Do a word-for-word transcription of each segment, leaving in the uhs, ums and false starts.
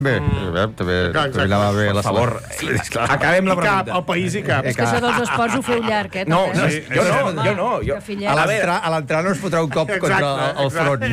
Bé, també anava bé la favor, acabem la pregunta. Al país i cap. És que això dels esports ho feu llarg, eh? No, no, jo no, jo no. Jo... A l'entrar no es fotrà un cop contra el front.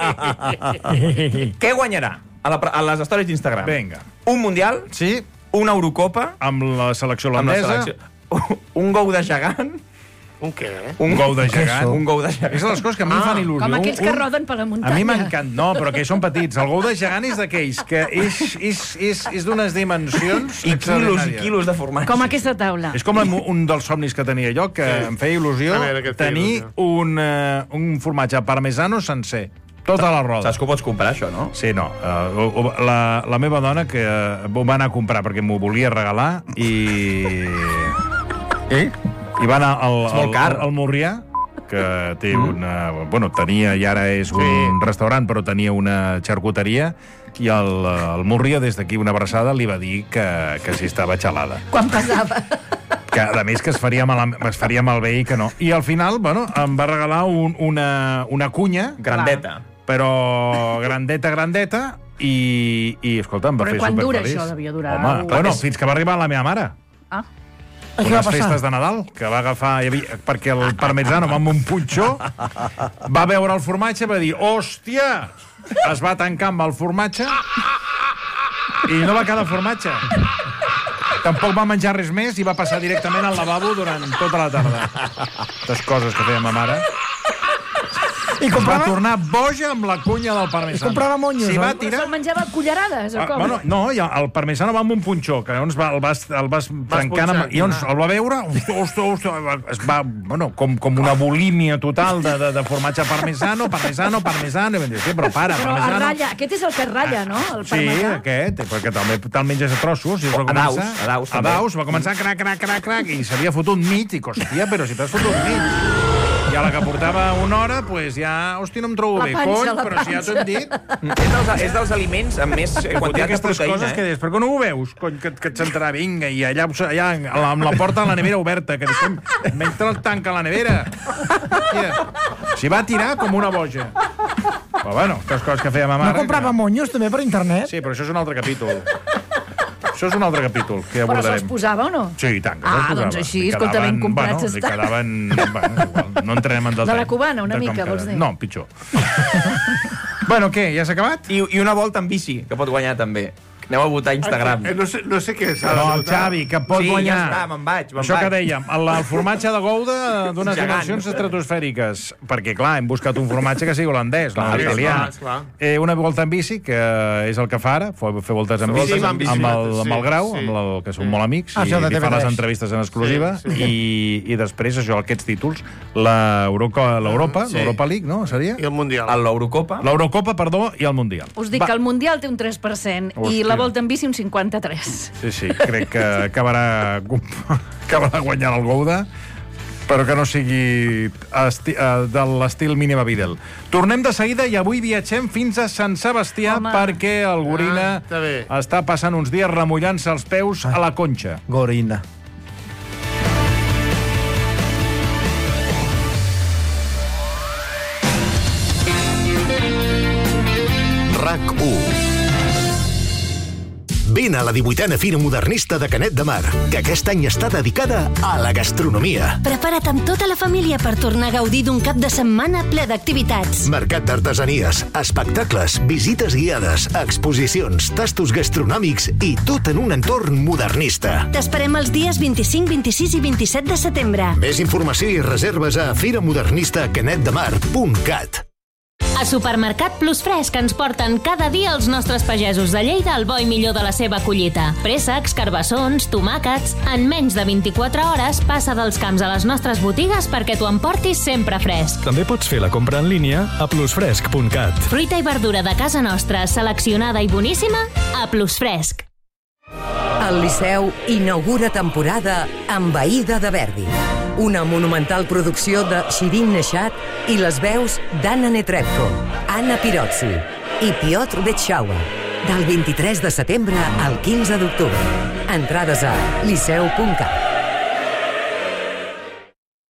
Què guanyarà a les històries d'Instagram? Vinga. Un Mundial, sí, una Eurocopa, amb la selecció holandesa, un gou de gegant, un què? Un gou de gegant. Un gou de gegant. És de les coses que a mi em fan il·lusió. Com aquells que roden per la muntanya. A mi m'encanta. No, però que són petits. El gou de gegant és d'aquells que és, és, és, és d'unes dimensions i quilos i quilos de formatge. Com aquesta taula. És com un dels somnis que tenia jo, que em feia il·lusió tenir un, uh, un formatge parmesano sencer. Tota la roda. Saps que ho pots comprar, això, no? Sí, no. Uh, la, la meva dona, que uh, ho va anar a comprar perquè m'ho volia regalar, i... Eh? I va anar al, al, al, al Morrià, que té una... Bueno, tenia, i ara és un sí. restaurant, però tenia una xarcuteria, i el, el Morrià, des d'aquí una abraçada, li va dir que, que si estava xalada. Quan passava. Que, a més, que es faria, mal, es faria malbé i que no. I al final, bueno, em va regalar un, una, una cunya... Grandeta. Però grandeta, grandeta, i, i escolta, em va però fer superfeliç. Però quan dura això? Devia durar... Home, bueno, fins que va arribar la meva mare. Ah. Unes festes de Nadal, que va agafar... Havia, perquè el parmesano, amb un punxó, va veure el formatge i va dir, hòstia! Es va tancar amb el formatge i no va quedar formatge. Tampoc va menjar res més i va passar directament al lavabo durant tota la tarda. Aquestes coses que feia ma mare. I comprava... va tornar boja amb la cunya del parmesano. I comprava monyos, si no? va tirar... Se'l menjava cullerades, o com? Ah, bueno, no, ja, el parmesano va amb un punxó, que llavors va, el vas, el vas trencant... Amb, I llavors el va veure, ostres, ostres, ostres, es va, bueno, com, com una bulímia total de, de, de formatge parmesano, parmesano, parmesano, i vam dir, sí, però para, però parmesano... Ratlla, aquest és el que ratlla, no? El sí, parmesà. aquest, perquè també te'l menges a trossos. I a daus, a daus, a daus, va començar crac, crac, crac, crac, i s'havia fotut mig, i hòstia, però si t'has fotut mig... I a la que portava una hora, doncs ja... Hòstia, no em trobo la bé, panxa, cony, però si ja t'ho hem dit... És dels, és dels aliments amb més quantitat de proteïna, coses eh? que dius, per què no ho veus? Cony, que, que et sentarà, vinga, i allà, allà amb la porta de la nevera oberta, que dius, mentre el tanca la nevera. S'hi va tirar com una boja. Però bueno, aquestes coses que feia ma mare... No comprava que... monyos, també, per internet? Sí, però això és un altre capítol. Això és un altre capítol que abordarem. Però se'ls posava o no? Sí, i tant, que ah, se'ls posava. Doncs així, escolta, ben comprats bueno, estan. Quedaven, bueno, igual, no entrem en detall. De la cubana, una mica, vols dir? No, pitjor. Bueno, què, ja s'ha acabat? I, I una volta en bici, que pot guanyar també. Aneu a votar a Instagram. Eh, no, sé, no sé què és. No, el Xavi, que pot sí, guanyar. Sí, ja està, me'n vaig, me'n Això vaig. que dèiem, el, el formatge de Gouda d'unes dimensions estratosfèriques. Perquè, clar, hem buscat un formatge que sigui holandès, no italià. Eh, una volta en bici, que és el que fa ara, fer voltes en bici, amb, amb, el, amb el Grau, amb el, que són molt amics, i li fa les entrevistes en exclusiva, i, i després, això, aquests títols, l'Europa, l'Europa League, no? Seria? I el Mundial. L'Eurocopa. L'Eurocopa, perdó, i el Mundial. Us dic que el Mundial té un tres per cent i la volta en bici un cinquanta-tres. Sí, sí, crec que acabarà, acabarà guanyant el Gouda, però que no sigui esti, uh, de l'estil Mínima Vidal. Tornem de seguida i avui viatgem fins a Sant Sebastià. Home. Perquè el Gorina ah, està, està passant uns dies remullant-se els peus ah. a la Conxa. Gorina. RAC u. Vine a la divuitena Fira Modernista de Canet de Mar, que aquest any està dedicada a la gastronomia. Prepara't amb tota la família per tornar a gaudir d'un cap de setmana ple d'activitats. Mercat d'artesanies, espectacles, visites guiades, exposicions, tastos gastronòmics i tot en un entorn modernista. T'esperem els dies vint-i-cinc, vint-i-sis i vint-i-set de setembre. Més informació i reserves a firamodernista canet de mar punt cat. A Supermercat Plus Fresc ens porten cada dia els nostres pagesos de Lleida al bo i millor de la seva collita. Préssecs, carbassons, tomàquets... En menys de vint-i-quatre hores passa dels camps a les nostres botigues perquè t'ho emportis sempre fresc. També pots fer la compra en línia a plus fresc punt cat. Fruita i verdura de casa nostra, seleccionada i boníssima, a Plus Fresc. El Liceu inaugura temporada amb Aïda de Verdi. Una monumental producció de Shirin Neshat i les veus d'Anna Netrebko, Anna Pirozzi i Piotr Betshauer. Del vint-i-tres de setembre al quinze d'octubre. Entrades a liceu punt cat.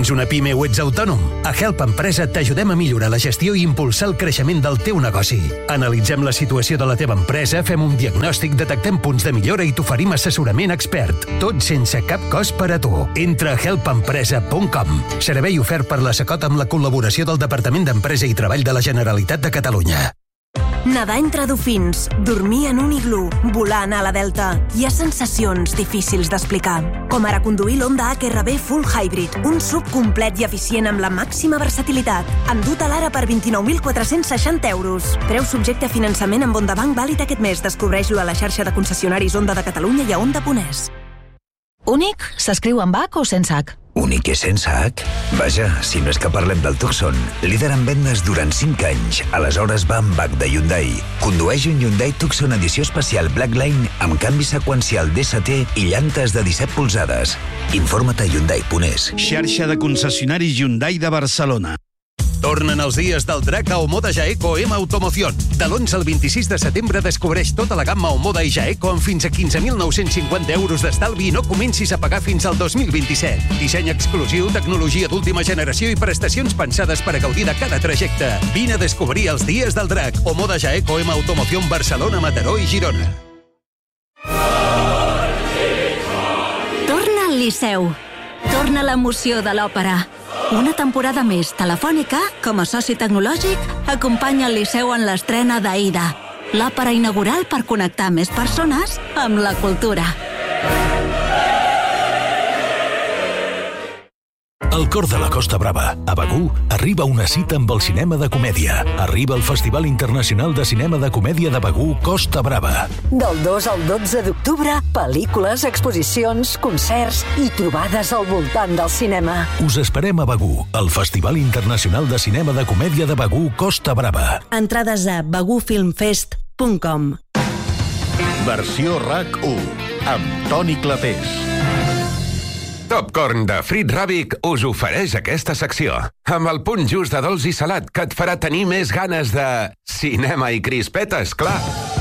Tens una pime o ets autònom? A Help Empresa t'ajudem a millorar la gestió i impulsar el creixement del teu negoci. Analitzem la situació de la teva empresa, fem un diagnòstic, detectem punts de millora i t'oferim assessorament expert. Tot sense cap cost per a tu. Entra a help empresa punt com. Servei ofert per la Secot amb la col·laboració del Departament d'Empresa i Treball de la Generalitat de Catalunya. Nedar entre dofins, dormir en un iglú, volar a la Delta. Hi ha sensacions difícils d'explicar. Com ara conduir l'Honda H R V Full Hybrid, un sub complet i eficient amb la màxima versatilitat. Endut a l'ara per vint-i-nou mil quatre-cents seixanta euros. Preu subjecte a finançament amb Honda Bank vàlid aquest mes. Descobreix-lo a la xarxa de concessionaris Honda de Catalunya i a honda punt es. Únic s'escriu amb H o sense H? Únic és sense H? Vaja, si no és que parlem del Tucson, líder en vendes durant cinc anys. Aleshores va amb H de Hyundai. Condueix un Hyundai Tucson edició especial Blackline amb canvi seqüencial D S T i llantes de disset polzades. Informa't a hyundai punt es. Xarxa de concessionaris Hyundai de Barcelona. Tornen els dies del drac a Omoda Jaeco M Automoción. De l'onze al vint-i-sis de setembre descobreix tota la gamma Omoda i Jaeco amb fins a quinze mil nou-cents cinquanta euros d'estalvi i no comencis a pagar fins al dos mil vint-i-set. Disseny exclusiu, tecnologia d'última generació i prestacions pensades per a gaudir de cada trajecte. Vine a descobrir els dies del drac. Omoda Jaeco M Automoción Barcelona, Mataró i Girona. Torna al Liceu. Torna l'emoció de l'òpera. Una temporada més telefònica, com a soci tecnològic, acompanya el Liceu en l'estrena d'Aida, l'òpera inaugural per connectar més persones amb la cultura. Al cor de la Costa Brava, a Begur, arriba una cita amb el cinema de comèdia. Arriba el Festival Internacional de Cinema de Comèdia de Begur Costa Brava. Del dos al dotze d'octubre, pel·lícules, exposicions, concerts i trobades al voltant del cinema. Us esperem a Begur, al Festival Internacional de Cinema de Comèdia de Begur Costa Brava. Entrades a begur film fest punt com. Versió RAC u, amb Toni Clapés. Topcorn de Frit Ràbic us ofereix aquesta secció, amb el punt just de dolç i salat que et farà tenir més ganes de cinema i crispetes, clar.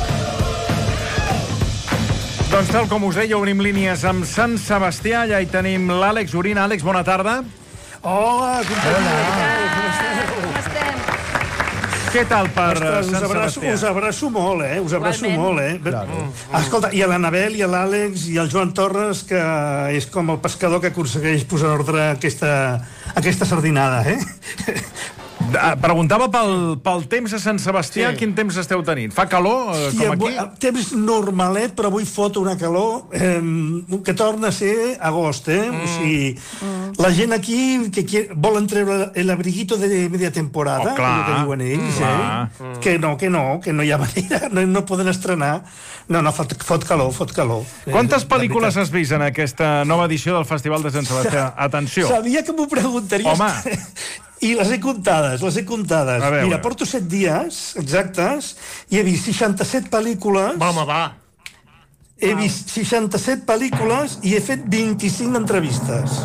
Doncs tal com us deia, obrim línies amb Sant Sebastià. Allà hi tenim l'Àlex Orina. Àlex, bona tarda. Hola, companyia. Què tal per Ostres, Sant us abraço, Sebastià? Us abraço molt, eh? Us abraço Igualment. molt, eh? Claro. Escolta, i a l'Anabel, i a l'Àlex, i al Joan Torres, que és com el pescador que aconsegueix posar en ordre aquesta, aquesta sardinada, eh? Ah, preguntava pel, pel temps a Sant Sebastià. Sí. Quin temps esteu tenint? Fa calor, eh, com aquí? Avui, temps normalet, però avui fot una calor eh, que torna a ser agost, eh? Mm. O sigui, mm. la gent aquí que quiere, volen treure el abriguito de media temporada, Oh, clar. que diuen ells, Mm. eh? Mm. Que no, que no, que no hi ha manera, no, no poden estrenar. No, no, fot, fot calor, fot calor. Quantes Eh, pel·lícules has vist en aquesta nova edició del Festival de Sant Sebastià? Atenció. Sabia que m'ho preguntaries. Home. I les he comptades, les he comptades. A veure. Mira, porto set dies exactes i he vist seixanta-set pel·lícules. Va, home, va. He vist seixanta-set pel·lícules i he fet vint-i-cinc entrevistes.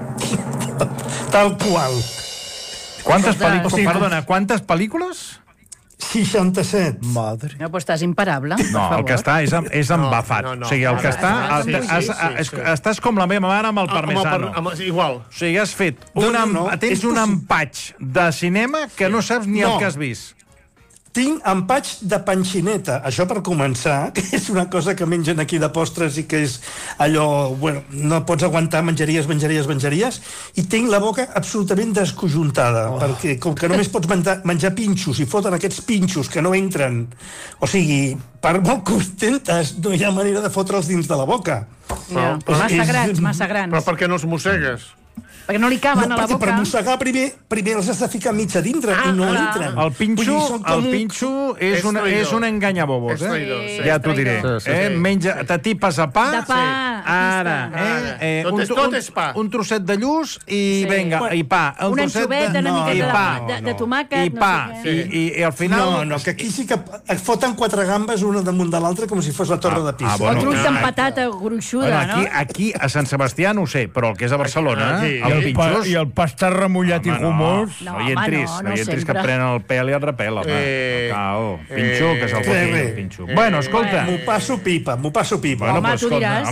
Tal qual. Quantes Ostres. pel·lícules? O sigui, Perdona, quantes pel·lícules? seixanta-set. Madre. No, però estàs imparable. No, el que està és, és embafat. no, no. O sigui, el que Ah, està... ah, sí, el- sí, has- sí, has- sí. Estàs com la meva mare amb el Ah, amb el parmesano. par- amb- igual. O sigui, has fet No, un, no, em- no, tens és un possi- empatx de cinema que no saps ni el No. que has vist. Tinc empatx de panxineta, això per començar, que és una cosa que mengen aquí de postres i que és allò, bueno, no pots aguantar menjaries, menjaries, menjaries, i tinc la boca absolutament desconjuntada, oh. perquè com que només pots menjar, menjar pinxos i foten aquests pinxos que no entren, o sigui, per molt que ho intentes, no hi ha manera de fotre'ls dins de la boca. Ja, Però massa és- grans, massa grans. Però per què no els mossegues? Perquè no li caben No, a la perquè boca. per mossegar primer, primer els has de ficar mig a dintre Ah, i no clar. entren. El pinxo, Vull dir, són com el un- pinxo és, És una, traïdor. és un enganyabobos, És eh? traïdor, sí. Ja t'ho diré. traïdor. Sí, sí, Eh? sí. Menja, t'atipes a pa. De pa, aquí Ara, està. eh? eh Tot un, és- tot un, és pa. un trosset de lluç i Sí. vinga, i pa. Un, Un trosset anxovet, una no, miqueta i de- pa. de- de tomàquet, I no pa. sé què. I, i, I al final... No, no, que aquí sí que et foten quatre gambes una damunt de l'altra com si fos la torre Ah, de Pisa. ah, bueno. O trucs no, amb no. patata gruixuda, Bueno, aquí, no? aquí, a Sant Sebastià, no ho sé, però el que és a Barcelona, Aquí, eh? aquí. els I el pinxos... I el pasta remullat Home, i gomós. No, No, no hi home, entris, no, no, no hi entris que sempre. et prenen el pèl i el repel, home. Eh, Cal, pinxo, que se'l eh, fotin, eh, el pinxo. Bueno, escolta... M'ho passo pipa, m'ho passo pipa. Bueno, Home, pues, tu escolta, diràs. home, és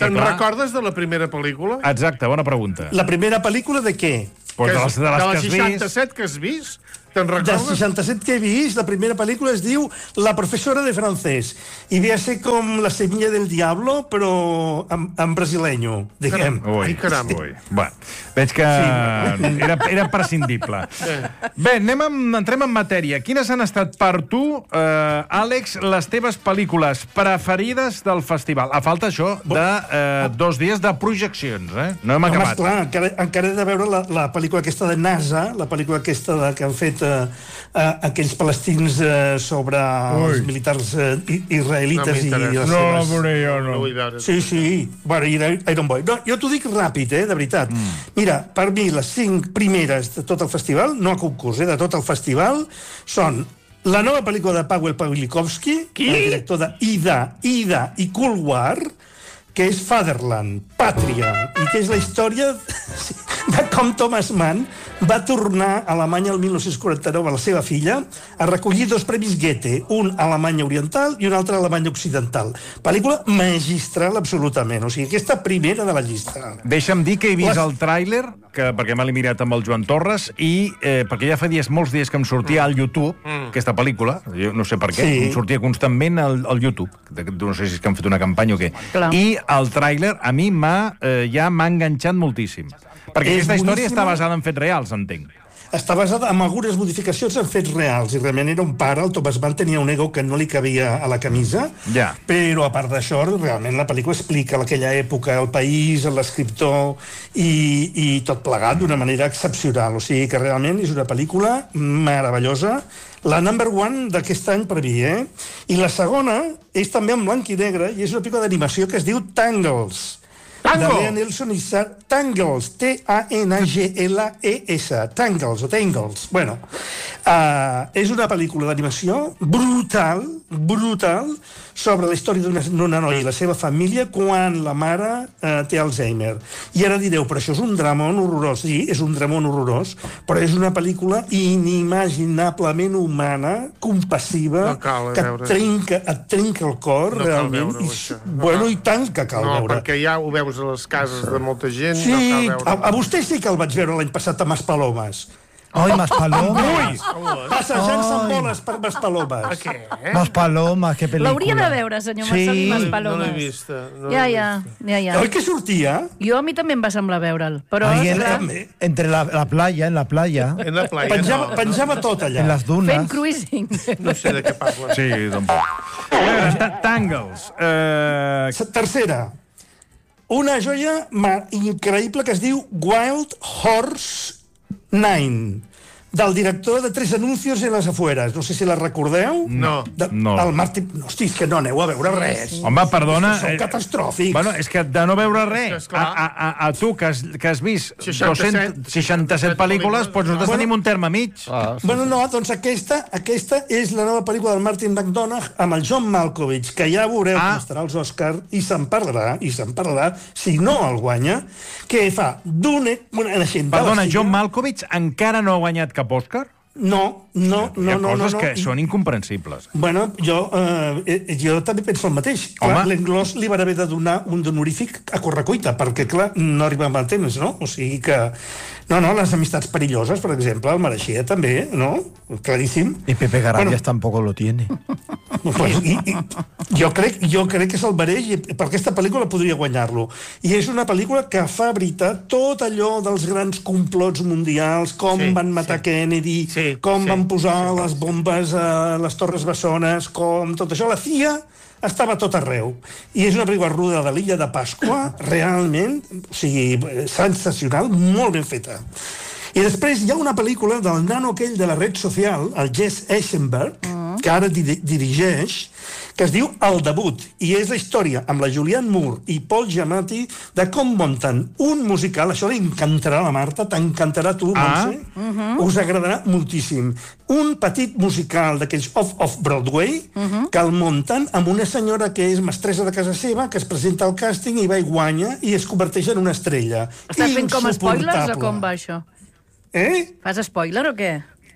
que, Te'n clar... recordes de la primera pel·lícula? Exacte, bona pregunta. La primera pel·lícula de què? Pues de les, de les de que la has vist. seixanta-set que has vist? Te'n De recordes? seixanta-set que he vist, la primera pel·lícula es diu La professora de francès. I ve a ser com La semilla del diablo, però en, en brasileño, diguem. Ui, Ai, caram. ui. Bueno, veig que sí. era, era prescindible. Bé, anem en, entrem en matèria. Quines han estat per tu, eh, Àlex, les teves pel·lícules preferides del festival? A falta això de eh, dos dies de projeccions, eh? No hem Home, acabat. esclar, encara, encara he de veure la, la pel·lícula aquesta de NASA, la pel·lícula aquesta de, que han fet eh, eh, aquells palestins eh, sobre Ui. els militars eh, israelites No i les m'interessa. No, la seves... veuré jo, No no. vull veure. Sí, sí. Bueno, i Iron Boy. No, jo t'ho dic ràpid, eh, de veritat. Mm. Mira, per mi, les cinc primeres de tot el festival, no a concurs, eh, de tot el festival, són la nova pel·lícula de Pawel Pawlikowski, el director de Ida, Ida i Cold War, que és Fatherland, Pàtria, i que és la història de com Thomas Mann va tornar a Alemanya el mil nou-cents quaranta-nou a la seva filla a recollir dos premis Goethe, un a Alemanya Oriental i un altre a Alemanya Occidental. Pel·lícula magistral absolutament, o sigui, aquesta primera de la llista. Deixa'm dir que he vist Les- el tràiler, que, perquè m'ha mirat amb el Joan Torres, i eh, perquè ja fa dies, molts dies que em sortia al YouTube, mm. aquesta pel·lícula, jo no sé per què, Sí. em sortia constantment al, al YouTube. De- No sé si és que han fet una campanya o què. Clar. I el tràiler a mi m'ha eh, ja m'ha enganxat moltíssim. Perquè És aquesta història boníssima. està basada en fets reals, entenc. Està basada en algunes modificacions en fets reals, i realment era un pare, el Thomas Mann tenia un ego que no li cabia a la camisa, Ja. però a part d'això, realment la pel·lícula explica aquella època, el país, l'escriptor, i, i tot plegat d'una manera excepcional. O sigui que realment és una pel·lícula meravellosa, la number one d'aquest any per mi, eh? I la segona és també en blanc i negre, i és una pel·lícula d'animació que es diu Tangles. Tango! De Lea Nelson i Sar... Tangles, T A N G L E S, Tangles o Tangles. Bueno, uh, és una pel·lícula d'animació brutal, brutal, sobre la història d'una d'una noia i la seva família quan la mare uh, té Alzheimer. I ara direu, però això és un dramón horrorós. Sí, és un dramón horrorós, però és una pel·lícula inimaginablement humana, compassiva, No cal que veure. et trenca, et trenca el cor, No cal realment. veure-ho, I, això. No bueno, cal. i tant que cal No, veure. perquè ja ho veus a les cases de molta gent, Sí, no cal a, veure. a vostè sí que el vaig veure l'any passat a Maspalomas. Ai, Maspalomas. Passejant-se amb Ai. boles per Maspalomas. A què? Maspalomas, que pel·lícula. L'hauria de veure, senyor Sí. Marcelí No Maspalomas. l'he vista. No Ja, l'he ja, ja, ja. Oi que sortia? Jo a mi també em va semblar veure'l, però... Ahí en, esclar, en- entre la, la playa, en la playa, En la playa, Penjava, no. penjava tot allà. en las fent dunas. cruising. No sé de què parles. Sí, tampoc. A veure, ta- Tangles. Eh, Tercera. Una joia ma- increïble que es diu Wild Horse Nine, del director de Tres anuncios en les afueres. No sé si la recordeu. No. De, No. El Martin... Hosti, és que no aneu a veure res. home, perdona... Són eh, catastròfics. Bueno, és que de no veure res, És clar. a, a, a, a tu, que has, que has vist seixanta-set dos-cents seixanta-set pel·lícules, doncs nosaltres Bueno. tenim un terme mig. Ah, sí. Bueno, no, doncs aquesta, aquesta és la nova pel·lícula del Martin McDonagh amb el John Malkovich, que ja veureu Ah. que estarà als Oscar, i se'n parlarà, i se'n parlarà, si no el guanya, que fa d'un... Una naixent de Perdona, la filla- John Malkovich encara no ha guanyat cap Òscar? No, no, Hi no, ha no, no, coses no. que són incomprensibles. Bueno, jo, eh, eh, jo també penso el mateix. Clar, Home. l'Englòs li va haver de donar un honorífic a correcuita, perquè, clar, no arribava a temps, no? O sigui que... No, no, les amistats perilloses, per exemple, el mereixia també, no? Claríssim. Y Pepe Garabias Bueno. tampoco lo tiene. Pues, i, i, jo, crec, jo crec que se'l mereix, i per aquesta pel·lícula podria guanyar-lo. I és una pel·lícula que fa veritat tot allò dels grans complots mundials, com Sí, van matar sí. Kennedy, Sí, com sí, van posar les bombes a les Torres Bessones, com tot això. La C I A estava a tot arreu. I és una pel·lícula ruda de l'illa de Pasqua, realment, o sigui, sensacional, molt ben feta. I després hi ha una pel·lícula del nano aquell de la red social, el Jesse Eisenberg, que ara di dirigeix, que es diu El debut, i és la història amb la Julianne Moore i Paul Giamatti de com munten un musical, això li encantarà a la Marta, t'encantarà a tu, Ah. Montse, us agradarà moltíssim. Un petit musical d'aquells off-off-Broadway, que el munten amb una senyora que és mestressa de casa seva, que es presenta al càsting i va i guanya i es converteix en una estrella. Estàs fent com spoilers o Insuportable. com va això? Eh? Fas spoiler o què?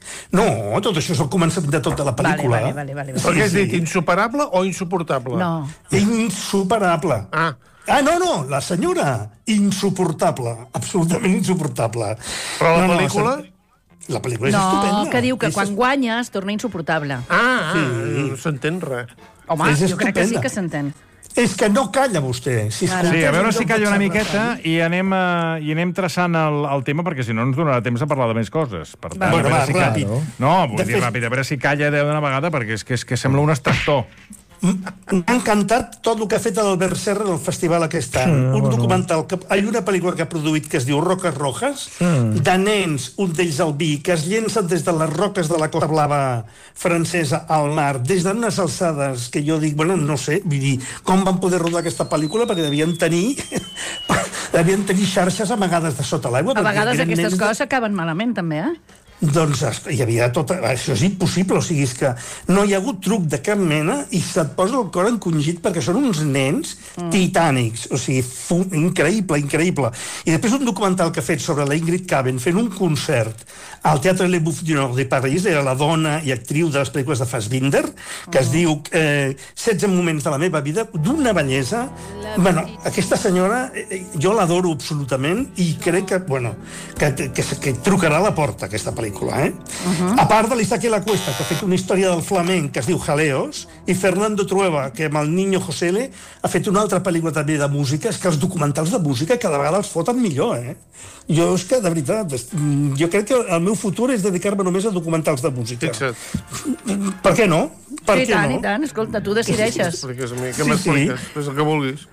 No, tot això és el començament de tota la pel·lícula. Vale, vale, vale, vale. Però què has dit, insuperable o insuportable? No. Insuperable. Ah. Ah, no, no, la senyora, insuportable, absolutament insuportable. Però la no, pel·lícula? No, la pel·lícula és no, estupenda. que diu que és quan guanya es torna insuportable. Ah, ah sí. No s'entén res. Home, és jo crec que sí estupenda. que s'entén. És que no calla vostè. Si sí, a veure si calla una miqueta i anem, uh, i anem traçant el, el tema, perquè si no ens donarà temps a parlar de més coses. Per tant, bueno, a veure va, si ràpid. calla. No, vull De dir fet- ràpid, a veure si calla d'una vegada, perquè és que, és que sembla un extractor. M'ha encantat tot el que ha fet l'Albert Serra al festival aquest any. Sí, un bueno. documental, que, hi ha una pel·lícula que ha produït que es diu Roques Rojas, Mm. de nens, un d'ells al vi, que es llencen des de les roques de la Costa Blava francesa al mar, des d'unes alçades que jo dic, bueno, no sé, vull dir, com van poder rodar aquesta pel·lícula? Perquè devien tenir devien tenir xarxes amagades de sota l'aigua. A perquè vegades eren aquestes nens de- coses acaben malament, també, eh? Doncs es- hi havia tot... Això és impossible, o sigui, és que no hi ha hagut truc de cap mena i se't posa el cor encongit perquè són uns nens mm. titànics, o sigui, fu, increïble, increïble. I després un documental que ha fet sobre la Ingrid Caben fent un concert al Teatre Le Bouffe du Nord de París, era la dona i actriu de les pel·lícules de Fassbinder, que es diu eh, setze moments de la meva vida, d'una bellesa. Bueno, aquesta senyora, eh, jo l'adoro absolutament i crec que, bueno, que, que, que, que trucarà a la porta, aquesta pel·lícula. Eh? Uh-huh. A part de l'Isaac La Cuesta, que ha fet una història del flamenc que es diu Jaleos, i Fernando Trueba, que amb el Niño Josele ha fet una altra pel·lícula també de música. És que els documentals de música cada vegada els foten millor, eh? Jo és que, de veritat, jo crec que el meu futur és dedicar-me només a documentals de música. Fixa't. Per què no? Per I què tant, no? i tant. Escolta, tu decideixes. Expliques a mi, què Sí, m'expliques? sí. Fes el que vulguis.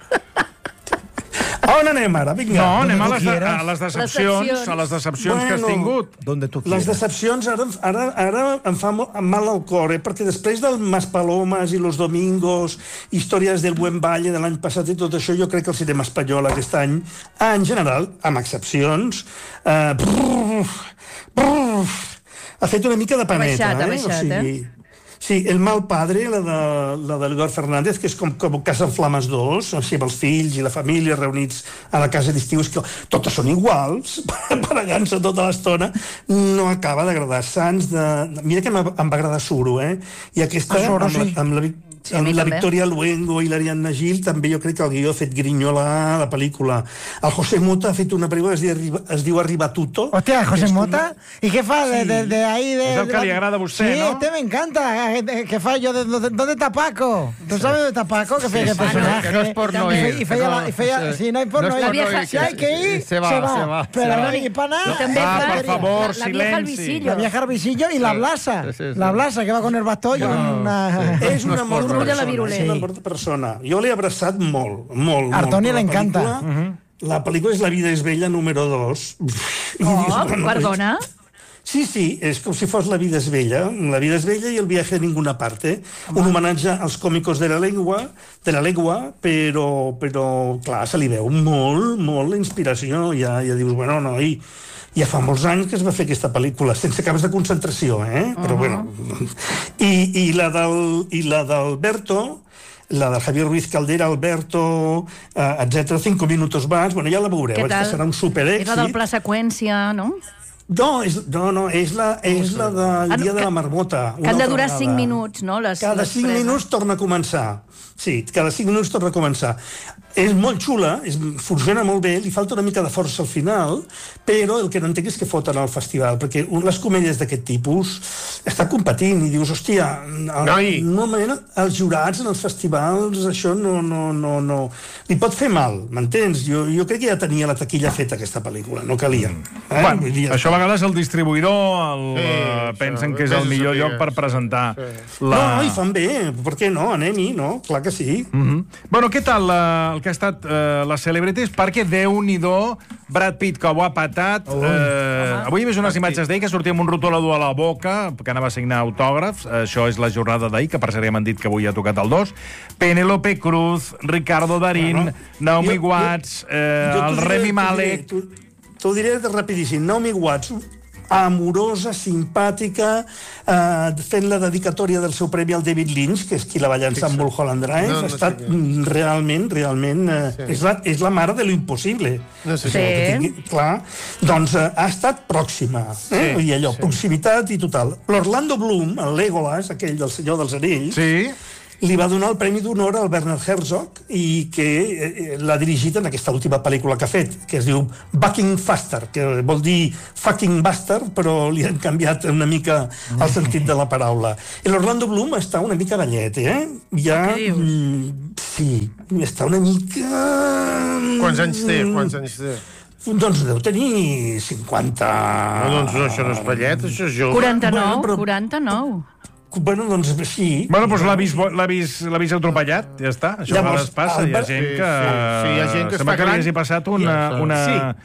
A on anem ara? Vinga. No, anem a tu les, quieras. a les decepcions, a les decepcions Bueno, que has tingut. Donde tu Les quieras. decepcions ara, ara, ara em fa mo- mal al cor, eh? Perquè després del Maspalomas i Los Domingos, històries del Buen Valle de l'any passat i tot això, jo crec que el cinema espanyol aquest any, en general, amb excepcions, eh, brrr, brrr, ha fet una mica de paneta. Ha baixat, ha eh? baixat, o sigui, sí, El mal padre, la de, la de l'Eduard Fernández, que és com, com Casa en Flames dos, així amb els fills i la família reunits a la casa d'estiu, és que totes són iguals, paregant-se tota l'estona, no acaba d'agradar. Sants de... Mira que em, em va agradar Suro, eh? I aquesta, Ah, Suro, amb, la, sí. amb la, Sí, a amb mi la també. Victoria Luengo i l'Ariadna Gil, també jo crec que el guió ha fet grinyola la pel·lícula. El José Mota ha fet una pel·lícula que es diu, Arriba- es diu Arriba Tuto. Hostia, José que és Mota. ¿Y qué fa de, Sí. de, de ahí? De, Es el que de- le agrada a usted, sí, ¿no? este me encanta. Eh, ¿Qué fa yo? De, de- ¿Dónde está Paco? ¿Tú sabes dónde está Paco? Que feia sí, el personaje. que no es porno Y fe- ir, y feia que la- no- y feia- sí. sí, no hay porno No es ir. porno ir, Si hay que ir, se va, se va, Pero se va. no, y para nada. També Ah, fa per favor, la, la vieja al silenci. visillo. La vieja Arvisillo y la Blasa. Sí, sí, sí. La Blasa, que va con el bastón y una... És una No es molt porno. bona de la persona, virulent. és una bona persona. Jo l'he abraçat molt, molt, A Artoni molt. le La encanta. pel·lícula- La pel·lícula és La vida és bella número dos. I Oh, dius, bueno, perdona. Sí, sí, és com si fos La vida és bella. La vida és bella i El viaje a ninguna parte. Un homenatge als còmicos de la lengua, de la lengua, però, però clar, se li veu molt, molt la inspiració. Ja, ja dius, bueno, noi, ja fa molts anys que es va fer aquesta pel·lícula, sense caps de concentració, eh? Però, Uh-huh. bueno... I, i la del, i la d'Alberto, la de Javier Ruiz Caldera, Alberto, eh, etcètera, Cinco minutos más, bueno, ja la veureu, Què és que tal? serà un superèxit. És la del pla seqüència, no? No, és, no, no, és la, és la del Ah, dia de que- la marmota. Que han de durar vegada. cinc minuts, no? Les, Cada les cinc preses. minuts torna a començar. Sí, cada cinc minuts torna a començar. És molt xula, és, funciona molt bé, li falta una mica de força al final, però el que no entenc és que foten al festival, perquè un- les comèdies d'aquest tipus està competint i dius, hòstia, Noi. normalment els jurats en els festivals això no, no, no, no... Li pot fer mal, m'entens? Jo, jo crec que ja tenia la taquilla feta aquesta pel·lícula, no calia. Eh? Bueno, Vull dir, això a vegades el distribuïdor el, Sí, eh, pensen això, que és el vés a millor saber. lloc per presentar No, la... no, i fan bé, per què no? Anem-hi, no? Clar que sí. Mm -hmm. Bueno, què tal eh, el que ha estat eh, les celebrities? Perquè Déu-n'hi-do, Brad Pitt, que ho ha patat. Eh, avui he vist unes imatges d'ell que sortia amb un rotolador a la boca, que anava a signar autògrafs. Això és la jornada d'ahir, que per cert ja m'han dit que avui ha tocat el dos. Penélope Cruz, Ricardo Darín, Bueno, Naomi jo- Watts, eh, Jo t'ho el diré- Remy t'ho diré, Malek... t'ho- T'ho diré rapidíssim. Naomi Watts, amorosa, simpàtica, eh, fent la dedicatòria del seu premi al David Lynch, que és qui la va llançar amb Mulholland Drive. No, no ha estat sé què. realment, realment... Eh, Sí. és, la, és la mare de lo impossible. No sé Això, què. que tingui, clar, doncs eh, ha estat pròxima. Eh? Sí, I allò, sí. proximitat i total. L'Orlando Bloom, el Legolas, aquell del Senyor dels Anells, Sí. li va donar el Premi d'Honor al Bernard Herzog i que eh, l'ha dirigit en aquesta última pel·lícula que ha fet, que es diu Bucking Faster, que vol dir fucking bastard, però li han canviat una mica el sentit de la paraula. I l'Orlando Bloom està una mica vellet, eh? Ja... Què dius? Mm, sí, està una mica... Quants anys té? Quants anys té? Doncs deu tenir cinquanta... No, doncs no, això no és vellet, això és jove. quaranta-nou, Bueno, però- quaranta-nou. Bueno, doncs sí. Bueno, doncs l'ha vist, l'ha vist, l'ha vist atropellat, ja està. Això a Llavors, vegades passa, hi ha Albert- gent Sí, que... sí, sí, hi ha gent que sembla està que li gran. hagi passat una... una... Sí.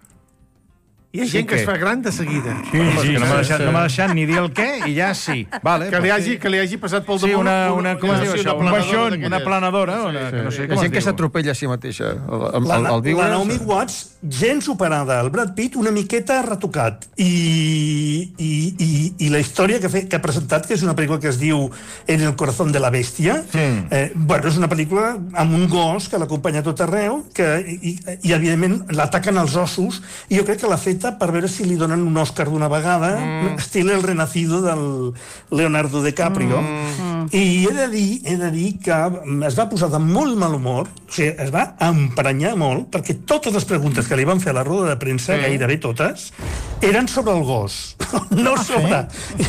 Hi ha gent Sí, que es què? fa gran de seguida. Sí, sí, que no m'ha deixat, no m'ha deixat ni dir el què i ja sí. Vale, Que li pues hagi, que li hagi passat pel Sí, damunt... una, una, com es diu sí, això? Un planadora baixón, d'aquelles. una planadora, una, que no sé Hi com ha es gent que diu. s'atropella a si mateixa al, al, La, al, al viure. la Naomi Watts, gens operada, el Brad Pitt una miqueta retocat. I, i, i, i la història que, fe, que ha presentat, que és una pel·lícula que es diu En el corazón de la bestia, Mm. eh, bueno, és una pel·lícula amb un gos que l'acompanya a tot arreu, que, i, i evidentment l'ataquen els ossos, i jo crec que l'ha feta per veure si li donen un Òscar d'una vegada, mm. estil El Renacido del Leonardo DiCaprio. Mm. I he de dir, he de dir que es va posar de molt mal humor, o sigui, es va emprenyar molt, perquè totes les preguntes que li van fer a la roda de premsa, mm. gairebé totes, eren sobre el gos, no sobre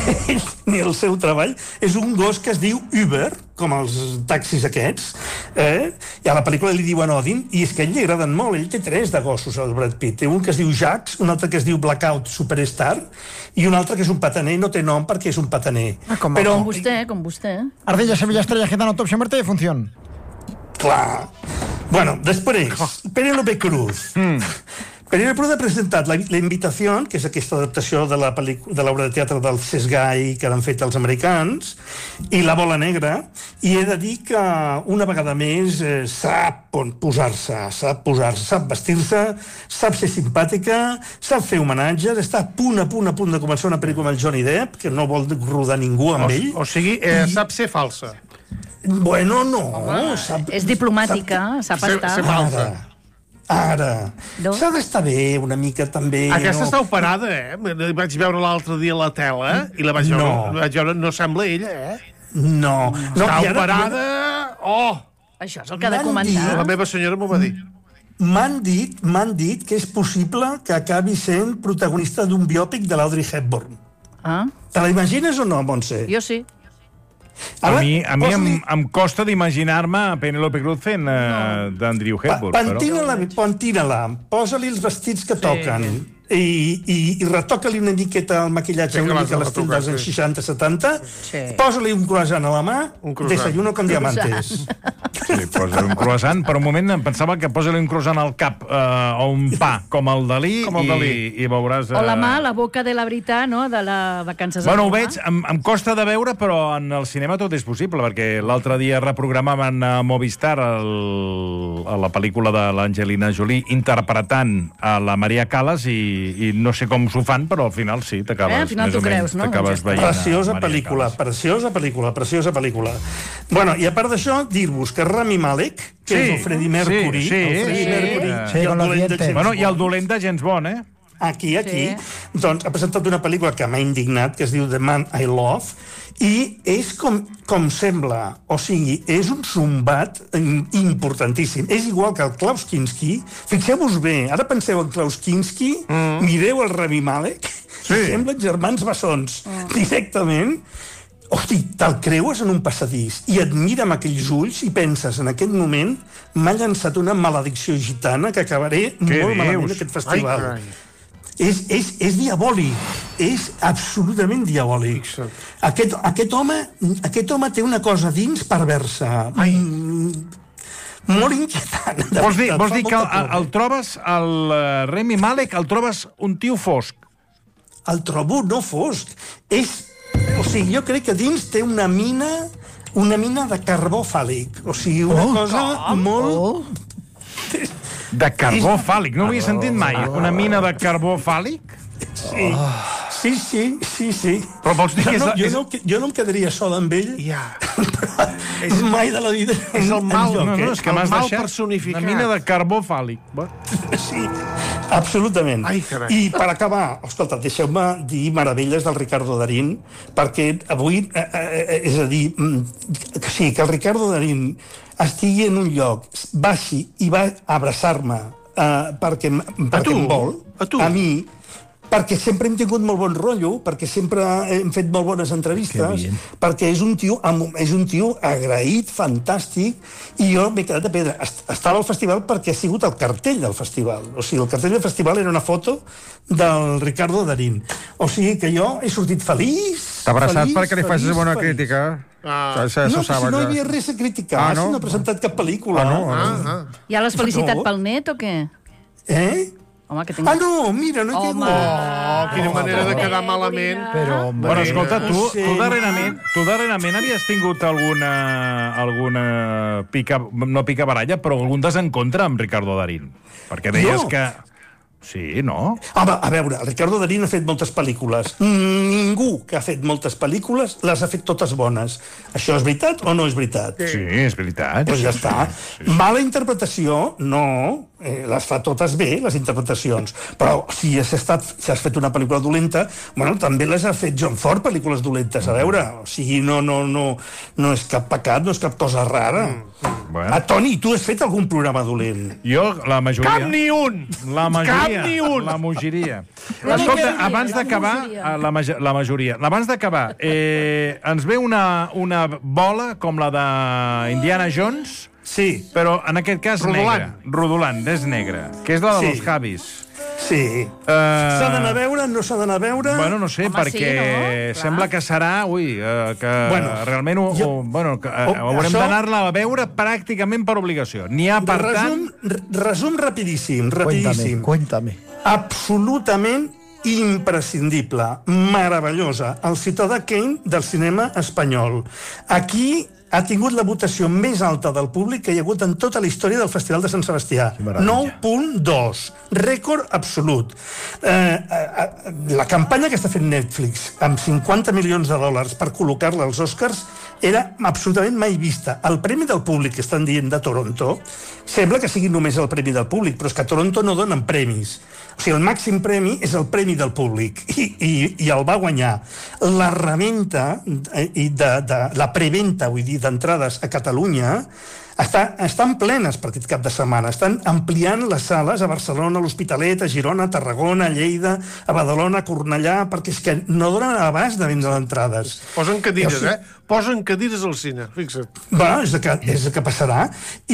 ni el seu treball. És un gos que es diu Uber, com els taxis aquests, eh? I a la pel·lícula li diuen Odin, i és que a ell li agraden molt, ell té tres de gossos, el Brad Pitt. Té un que es diu Jax, un altre que es diu Blackout Superstar, i un altre que és un pataner, no té nom perquè és un pataner. Ah, com, Però, Com vostè, com vostè. Ardilla, Sevilla, Estrella, Gitano, Top, Muerte y Función. clar... Bueno, després, Penélope Cruz. Mm. Penélope Cruz ha presentat la, la Invitació, que és aquesta adaptació de la pel·lícula, de l'obra de teatre del Cesc Gai que han fet els americans, i La bola negra, i he de dir que una vegada més eh, sap on posar-se, sap posar-se, sap vestir-se, sap ser simpàtica, sap fer homenatges, està a punt, a punt, a punt de començar una pel·lícula amb el Johnny Depp, que no vol rodar ningú amb O, ell. o sigui, eh, sap ser falsa. Bueno, no, sap... És diplomàtica, sap Ser, estar. ser falsa. Ara, No? s'ha d'estar bé una mica també. Aquesta no? està operada, eh? La vaig veure l'altre dia a la tela i la vaig veure, No. la vaig veure, no sembla ella, eh? No. no Està i ara- operada... Oh! Això és el que ha de M'han comentar. La meva senyora m'ho va dir. M'han dit, m'han dit que és possible que acabi sent protagonista d'un biòpic de l'Audrey Hepburn. Ah, Te la imagines o no, Montse? jo sí. A mi, a mi em, posa-li- em costa d'imaginar-me a Penélope Cruz fent uh, d'Andrew Pa- Hepburn, però... Pentina-la, pentina-la, posa-li els vestits que toquen i, i, i retoca-li una miqueta el maquillatge, Sí, que una l'has mica de a l'estil retocar, dels anys sí. seixanta setanta, Sí. posa-li un croissant a la mà, Un croissant. desayuno con diamantes. Sí, posa-li un croissant. Per un moment em pensava que posa-li un croissant al cap uh, o un pa, com el Dalí, Com el Dalí. i, i veuràs... O la eh, mà, la boca de la veritat, no?, de la vacances. Bueno, a ho Roma. veig, em, em costa de veure, però en el cinema tot és possible, perquè l'altre dia reprogramaven a Movistar el, a la pel·lícula de l'Angelina Jolie interpretant a la Maria Callas i, i no sé com s'ho fan, però al final sí, t'acabes Eh, al final més o t'ho menys, creus, no? t'acabes Doncs ja està. veient a Preciosa Maria pel·lícula, Callas. preciosa pel·lícula, preciosa pel·lícula. Bueno, i a part d'això, dir-vos que Rami Malek, que Sí, és el Freddie Mercury, sí, sí, el Freddie sí. Mercury, Sí, i con el los dolent de dientes. James Bueno, i el Bond. dolent de James Bond, eh? Aquí, aquí, Sí. doncs ha presentat una pel·lícula que m'ha indignat, que es diu The Man I Love, i és com, com sembla, o sigui, és un zumbat importantíssim. És igual que el Klaus Kinski. Fixeu-vos bé, ara penseu en Klaus Kinski, mm. mireu el Rami Malek, sí. i semblen germans bessons. Mm. Directament, hosti, te'l creues en un passadís i et mira amb aquells ulls i penses, en aquest moment m'ha llançat una maledicció gitana que acabaré Què molt dius? malament aquest festival. Ai, carai. És, és, és diabòlic, és absolutament diabòlic. Aquest, aquest, home, aquest home té una cosa dins perversa. Mm, molt inquietant. de Vols dir, veritat, vols fa dir que el, molta por. el trobes, el uh, Rami Malek, el trobes un tio fosc? El trobo no fosc. És, o sigui, jo crec que dins té una mina una mina de carbó fàl·lic. O sigui, una Oh, cosa com? molt... Oh. De carbó fàl·lic, no ho havia sentit mai. Una mina de carbó fàl·lic? Sí. Sí, sí, sí, sí. Però vols dir que és... No, la- jo, és- no, jo no em quedaria sol amb ell. Ja. És mai de la vida. És el mal, No, no, és que el m'has mal deixat personificat. una mina de carbó fàl·lic. Va. Sí, absolutament. Ai, carai. I per acabar, escolta, deixeu-me dir meravelles del Ricardo Darín, perquè avui, eh, eh, és a dir, mm, que sí, que el Ricardo Darín estigui en un lloc, baixi i va abraçar-me eh, perquè, m- perquè tu? em vol, A tu? a mi, perquè sempre hem tingut molt bon rotllo, perquè sempre hem fet molt bones entrevistes, perquè és un tio amb, és un tio agraït, fantàstic, i jo m'he quedat de pedra. Est- Estava al festival perquè ha sigut el cartell del festival. O sigui, el cartell del festival era una foto del Ricardo Darín. O sigui que jo he sortit feliç, T'ha abraçat feliç, perquè li facis feliç, bona feliç. crítica. Ah. Això- això No, s'ho però si saben, no hi ja. havia res a criticar, Ah, no? si no ha presentat cap pel·lícula. Ah, no? Ah, ah. Ja l'has felicitat No. pel net o què? Eh? Home, que tinc... Ah, no, mira, no he Home. caigut. Oh, quina manera de quedar malament. Però, hombre... Bueno, escolta, tu, No sé, tu, no. darrerament, tu darrerament havies tingut alguna, alguna pica, no pica baralla, però algun desencontre amb Ricardo Darín. Perquè deies Jo? que... Sí, no? Home, a veure, el Ricardo Darín ha fet moltes pel·lícules. Ningú que ha fet moltes pel·lícules les ha fet totes bones. Això és veritat o no és veritat? Sí, és veritat. Doncs ja està. Mala interpretació, no. Eh, les fa totes bé, les interpretacions. Però si has, estat, si has fet una pel·lícula dolenta, bueno, també les ha fet John Ford, pel·lícules dolentes. A veure, o sigui, no, no, no, no és cap pecat, no és cap cosa rara. Bueno. Ah, Toni, tu has fet algun programa dolent? Jo, la majoria... Cap ni un! La majoria. Cap ni un! La majoria. La Escolta, majoria, abans la d'acabar... majoria. eh, La, majo- la majoria. Abans d'acabar, eh, ens ve una, una bola com la d'Indiana Jones, Sí. però en aquest cas Rodolant. negra. Rodolant, és negra. Que és la de Sí. los Javis. Sí. Uh, S'ha d'anar a veure, no s'ha d'anar a veure? Bueno, no sé, Home, perquè sí, no? Clar. sembla que serà... Ui, uh, que Bueno, realment ho, jo- ho, bueno, que, uh, Oh, haurem això- d'anar-la a veure pràcticament per obligació. N'hi ha, per resum, tant... r- resum rapidíssim, Cuéntame, rapidíssim. cuéntame. Absolutament imprescindible, meravellosa, el Ciutadà Kane del cinema espanyol. Aquí ha tingut la votació més alta del públic que hi ha hagut en tota la història del Festival de Sant Sebastià. nou coma dos, rècord absolut. Eh, eh, la campanya que està fent Netflix amb cinquanta milions de dòlars per col·locar-la als Oscars era absolutament mai vista. El premi del públic que estan dient de Toronto sembla que sigui només el premi del públic, però és que a Toronto no donen premis. O sigui, el màxim premi és el premi del públic i, i, i el va guanyar. La reventa eh, i de, de, la preventa, vull dir, d'entrades a Catalunya està, estan plenes per aquest cap de setmana. Estan ampliant les sales a Barcelona, a l'Hospitalet, a Girona, a Tarragona, a Lleida, a Badalona, a Cornellà, perquè és que no donen abast de vendre entrades. Posen cadires, O sigui, eh? Posen cadires al cine, fixa't. Bueno, és el que, és el que passarà.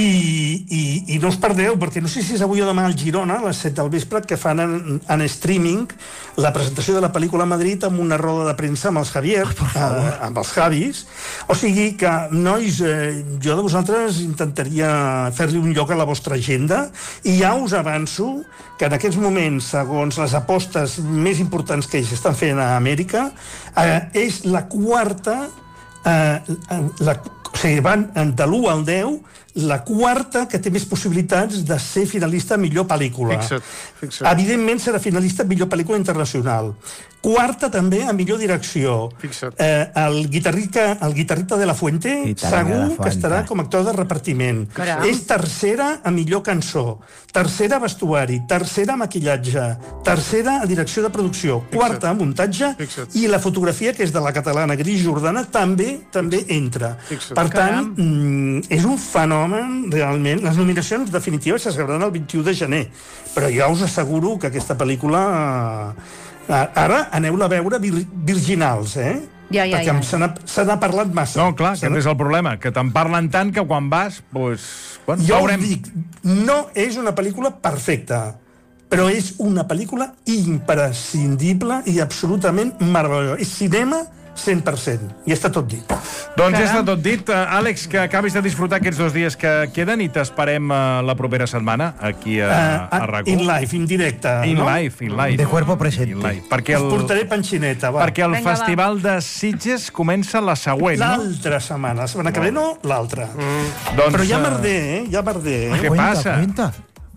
I, i, I no us perdeu, perquè no sé si és avui o demà al Girona, a les set del vespre, que fan en, en streaming la presentació de la pel·lícula a Madrid amb una roda de premsa amb els Javier, eh, amb els Javis. O sigui que, nois, eh, jo de vosaltres intentaria fer-li un lloc a la vostra agenda i ja us avanço que en aquests moments, segons les apostes més importants que s'estan fent a Amèrica, eh, és la quarta eh, la, o sigui, van de l'u al deu, la quarta que té més possibilitats de ser finalista a millor pel·lícula. Fixa't, fixa't. Evidentment serà finalista a millor pel·lícula internacional. Quarta també a millor direcció. Fixa't. Eh, el, guitarrista, el guitarrista de la Fuente Guitarra de la segur que Fuente. estarà com a actor de repartiment. Caram. És tercera a millor cançó, tercera a vestuari, tercera a maquillatge, tercera a direcció de producció, quarta a muntatge Fixa't. i la fotografia, que és de la catalana Gris Jordana, també també entra. Fixa't. Per tant, mm, és un fenomen realment. Les nominacions definitives es celebraran el vint-i-u de gener, però ja us asseguro que aquesta pel·lícula... eh, Ara aneu-la a veure vir virginals, eh? Ja, ja, Perquè ja. em- se n'ha se n'ha parlat massa. No, clar, Se aquest n'ha- és el problema, que te'n parlen tant que quan vas, doncs... Bueno, Jo veurem. us dic, no és una pel·lícula perfecta, però és una pel·lícula imprescindible i absolutament meravellosa. És cinema cent per cent. I està tot dit. Doncs ja està tot dit. Uh, Àlex, que acabis de disfrutar aquests dos dies que queden i t'esperem uh, la propera setmana aquí a, Uh, a RAC1. in live, in directe. In no? live, in live. De cuerpo presente. In live. Perquè Us el, portaré panxineta, va. perquè el Vinga, va. Festival de Sitges comença la següent, no? L'altra setmana. La setmana que ve no, l'altra. Doncs, Però ja eh, merder, eh? Ja merder, eh? Què Cuenta, passa? cuenta.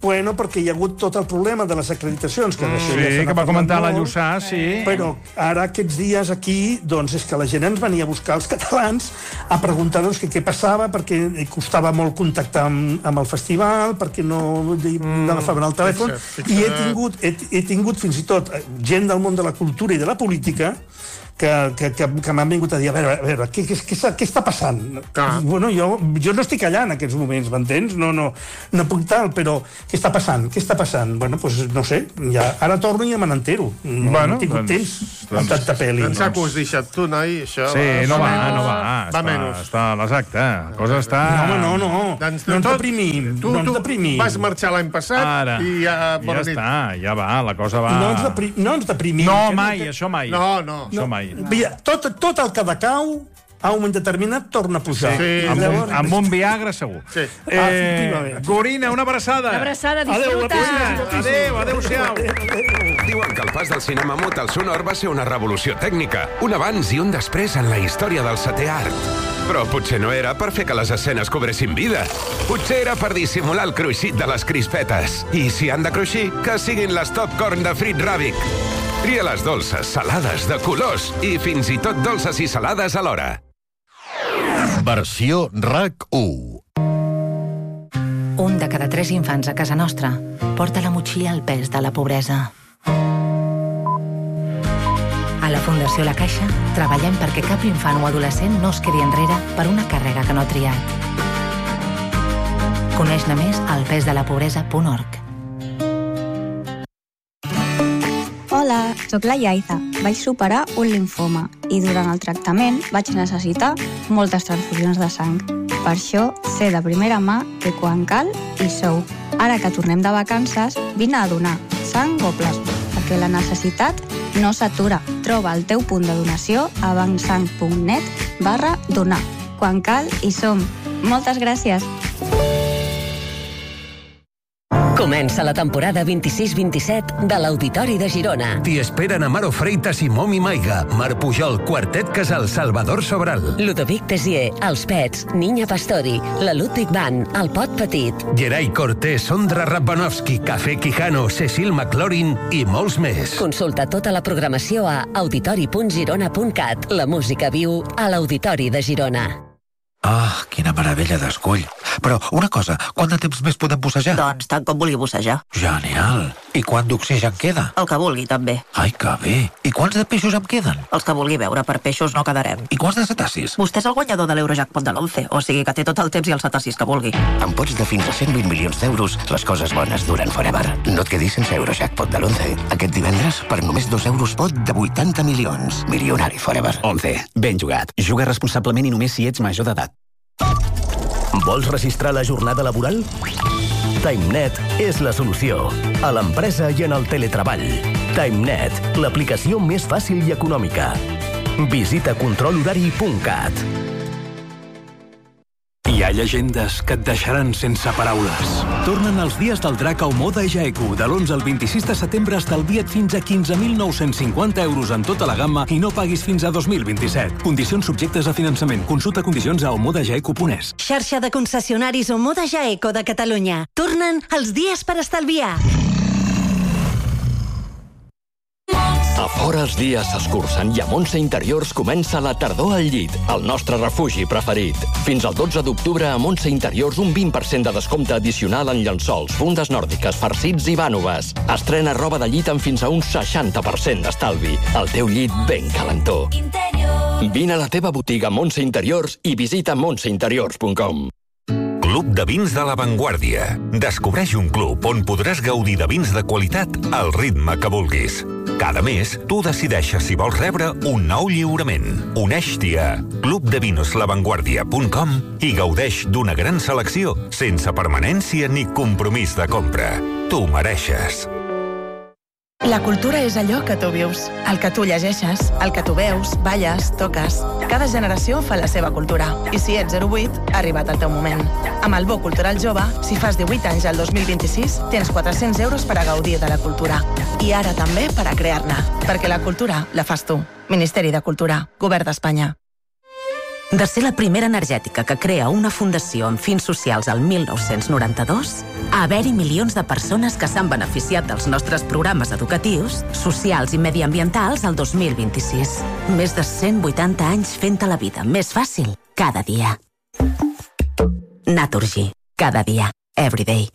Bueno, perquè hi ha hagut tot el problema de les acreditacions. Que mm, sí, que va comentar la Lluçà, sí. Però ara aquests dies aquí, doncs és que la gent ens venia a buscar els catalans a preguntar doncs, que què passava, perquè costava molt contactar amb, amb el festival, perquè no mm, n'agafaven el telèfon, fixa, fixa. i he tingut, he, he tingut fins i tot gent del món de la cultura i de la política que, que, que, que m'han vingut a dir, a veure, a veure què, què, què, què està passant? Ah. Bueno, jo, jo no estic allà en aquests moments, m'entens? No, no, no puc tal, però què està passant? Què està passant? Bueno, doncs no sé, ja, ara torno i ja me n'entero. No, bueno, no he tingut doncs, temps doncs, amb tanta pel·li. Doncs saco has deixat tu, noi, això... Sí, va, no va, menys. no va. Va està, menys. Està a l'exacte. La cosa està... No, no, no. Doncs, no ens deprimim. Tu, no ens tu deprimim. vas marxar l'any passat ara, i ja... Ja està, ja va, la cosa va... No ens, depri no ens deprimim. No, mai, no, això mai. No, no. Això mai. Mira, tot, tot el que decau a un moment determinat torna a pujar. Sí, sí. Amb, un, amb un Viagra segur. Sí. Eh, Gorina, una abraçada. Una abraçada, disfruta. Adéu, adéu-siau. Diuen que el pas del cinema mut al sonor va ser una revolució tècnica, un abans i un després en la història del setè art. Però potser no era per fer que les escenes cobressin vida. Potser era per dissimular el cruixit de les crispetes. I si han de cruixir, que siguin les Topcorn de Frit Ravic. Tria les dolces, salades, de colors i fins i tot dolces i salades alhora. Versió RAC u. Un de cada tres infants a casa nostra porta a la motxilla el pes de la pobresa. A la Fundació La Caixa treballem perquè cap infant o adolescent no es quedi enrere per una càrrega que no ha triat. Coneix-ne més al pesdelapobresa punt org. Hola, sóc la Yaiza. Vaig superar un limfoma i durant el tractament vaig necessitar moltes transfusions de sang. Per això sé de primera mà que quan cal hi sou. Ara que tornem de vacances, vine a donar sang o plasma, perquè la necessitat no s'atura. Troba el teu punt de donació a bancsang punt net barra donar. Quan cal hi som. Moltes gràcies. Comença la temporada vint-i-sis vint-i-set de l'Auditori de Girona. T'hi esperen Amaro Freitas i Momi Maiga, Mar Pujol, Quartet Casal, Salvador Sobral. Ludovic Tessier, Els Pets, Niña Pastori, la Ludwig Band, El Pot Petit. Gerai Cortés, Sondra Rabbanovski, Café Quijano, Cecil McLaurin i molts més. Consulta tota la programació a auditori punt girona punt cat. La música viu a l'Auditori de Girona. Ah, quina meravella d'escull. Però, una cosa, quant de temps més podem bussejar? Doncs tant com vulgui bussejar. Genial. I quant d'oxigen queda? El que vulgui, també. Ai, que bé. I quants de peixos em queden? Els que vulgui veure, per peixos no quedarem. I quants de cetacis? Vostè és el guanyador de l'Eurojackpot de l'onze, o sigui que té tot el temps i els cetacis que vulgui. Amb pots de fins a cent vint milions d'euros, les coses bones duren forever. No et quedis sense Eurojackpot de l'onze. Aquest divendres, per només dos euros pot de vuitanta milions. Milionari forever. onze. Ben jugat. Juga responsablement i només si ets major d'edat. Vols registrar la jornada laboral? TimeNet és la solució. A l'empresa i en el teletreball. TimeNet, l'aplicació més fàcil i econòmica. Visita control horari punt cat. Hi ha llegendes que et deixaran sense paraules. Tornen els dies del drac a Omoda i Jaeku. De l'onze al vint-i-sis de setembre estalvia't fins a quinze mil nou-cents cinquanta euros en tota la gamma i no paguis fins a dos mil vint-i-set. Condicions subjectes a finançament. Consulta condicions a omoda jaeku punt es. Xarxa de concessionaris Omoda Jaeco de Catalunya. Tornen els dies per estalviar. A fora els dies s'escurcen i a Montse Interiors comença la tardor al llit, el nostre refugi preferit. Fins al dotze d'octubre a Montse Interiors un vint per cent de descompte addicional en llençols, fundes nòrdiques, farcits i vànoves. Estrena roba de llit amb fins a un seixanta per cent d'estalvi. El teu llit ben calentó. Vine a la teva botiga Montse Interiors i visita montse interiors punt com. Club de Vins de La Vanguardia. Descobreix un club on podràs gaudir de vins de qualitat al ritme que vulguis. Cada mes, tu decideixes si vols rebre un nou lliurament. Uneix-t'hi a club de vinos la vanguardia punt com i gaudeix d'una gran selecció sense permanència ni compromís de compra. Tu mereixes. La cultura és allò que tu vius, el que tu llegeixes, el que tu veus, balles, toques. Cada generació fa la seva cultura. I si ets zero vuit, ha arribat el teu moment. Amb el Bo Cultural Jove, si fas divuit anys al dos mil vint-i-sis, tens quatre-cents euros per a gaudir de la cultura. I ara també per a crear-ne. Perquè la cultura la fas tu. Ministeri de Cultura. Govern d'Espanya. De ser la primera energètica que crea una fundació amb fins socials al mil nou-cents noranta-dos, a haver-hi milions de persones que s'han beneficiat dels nostres programes educatius, socials i mediambientals al dos mil vint-i-sis. Més de cent vuitanta anys fent-te la vida més fàcil cada dia. Naturgy. Cada dia. Everyday.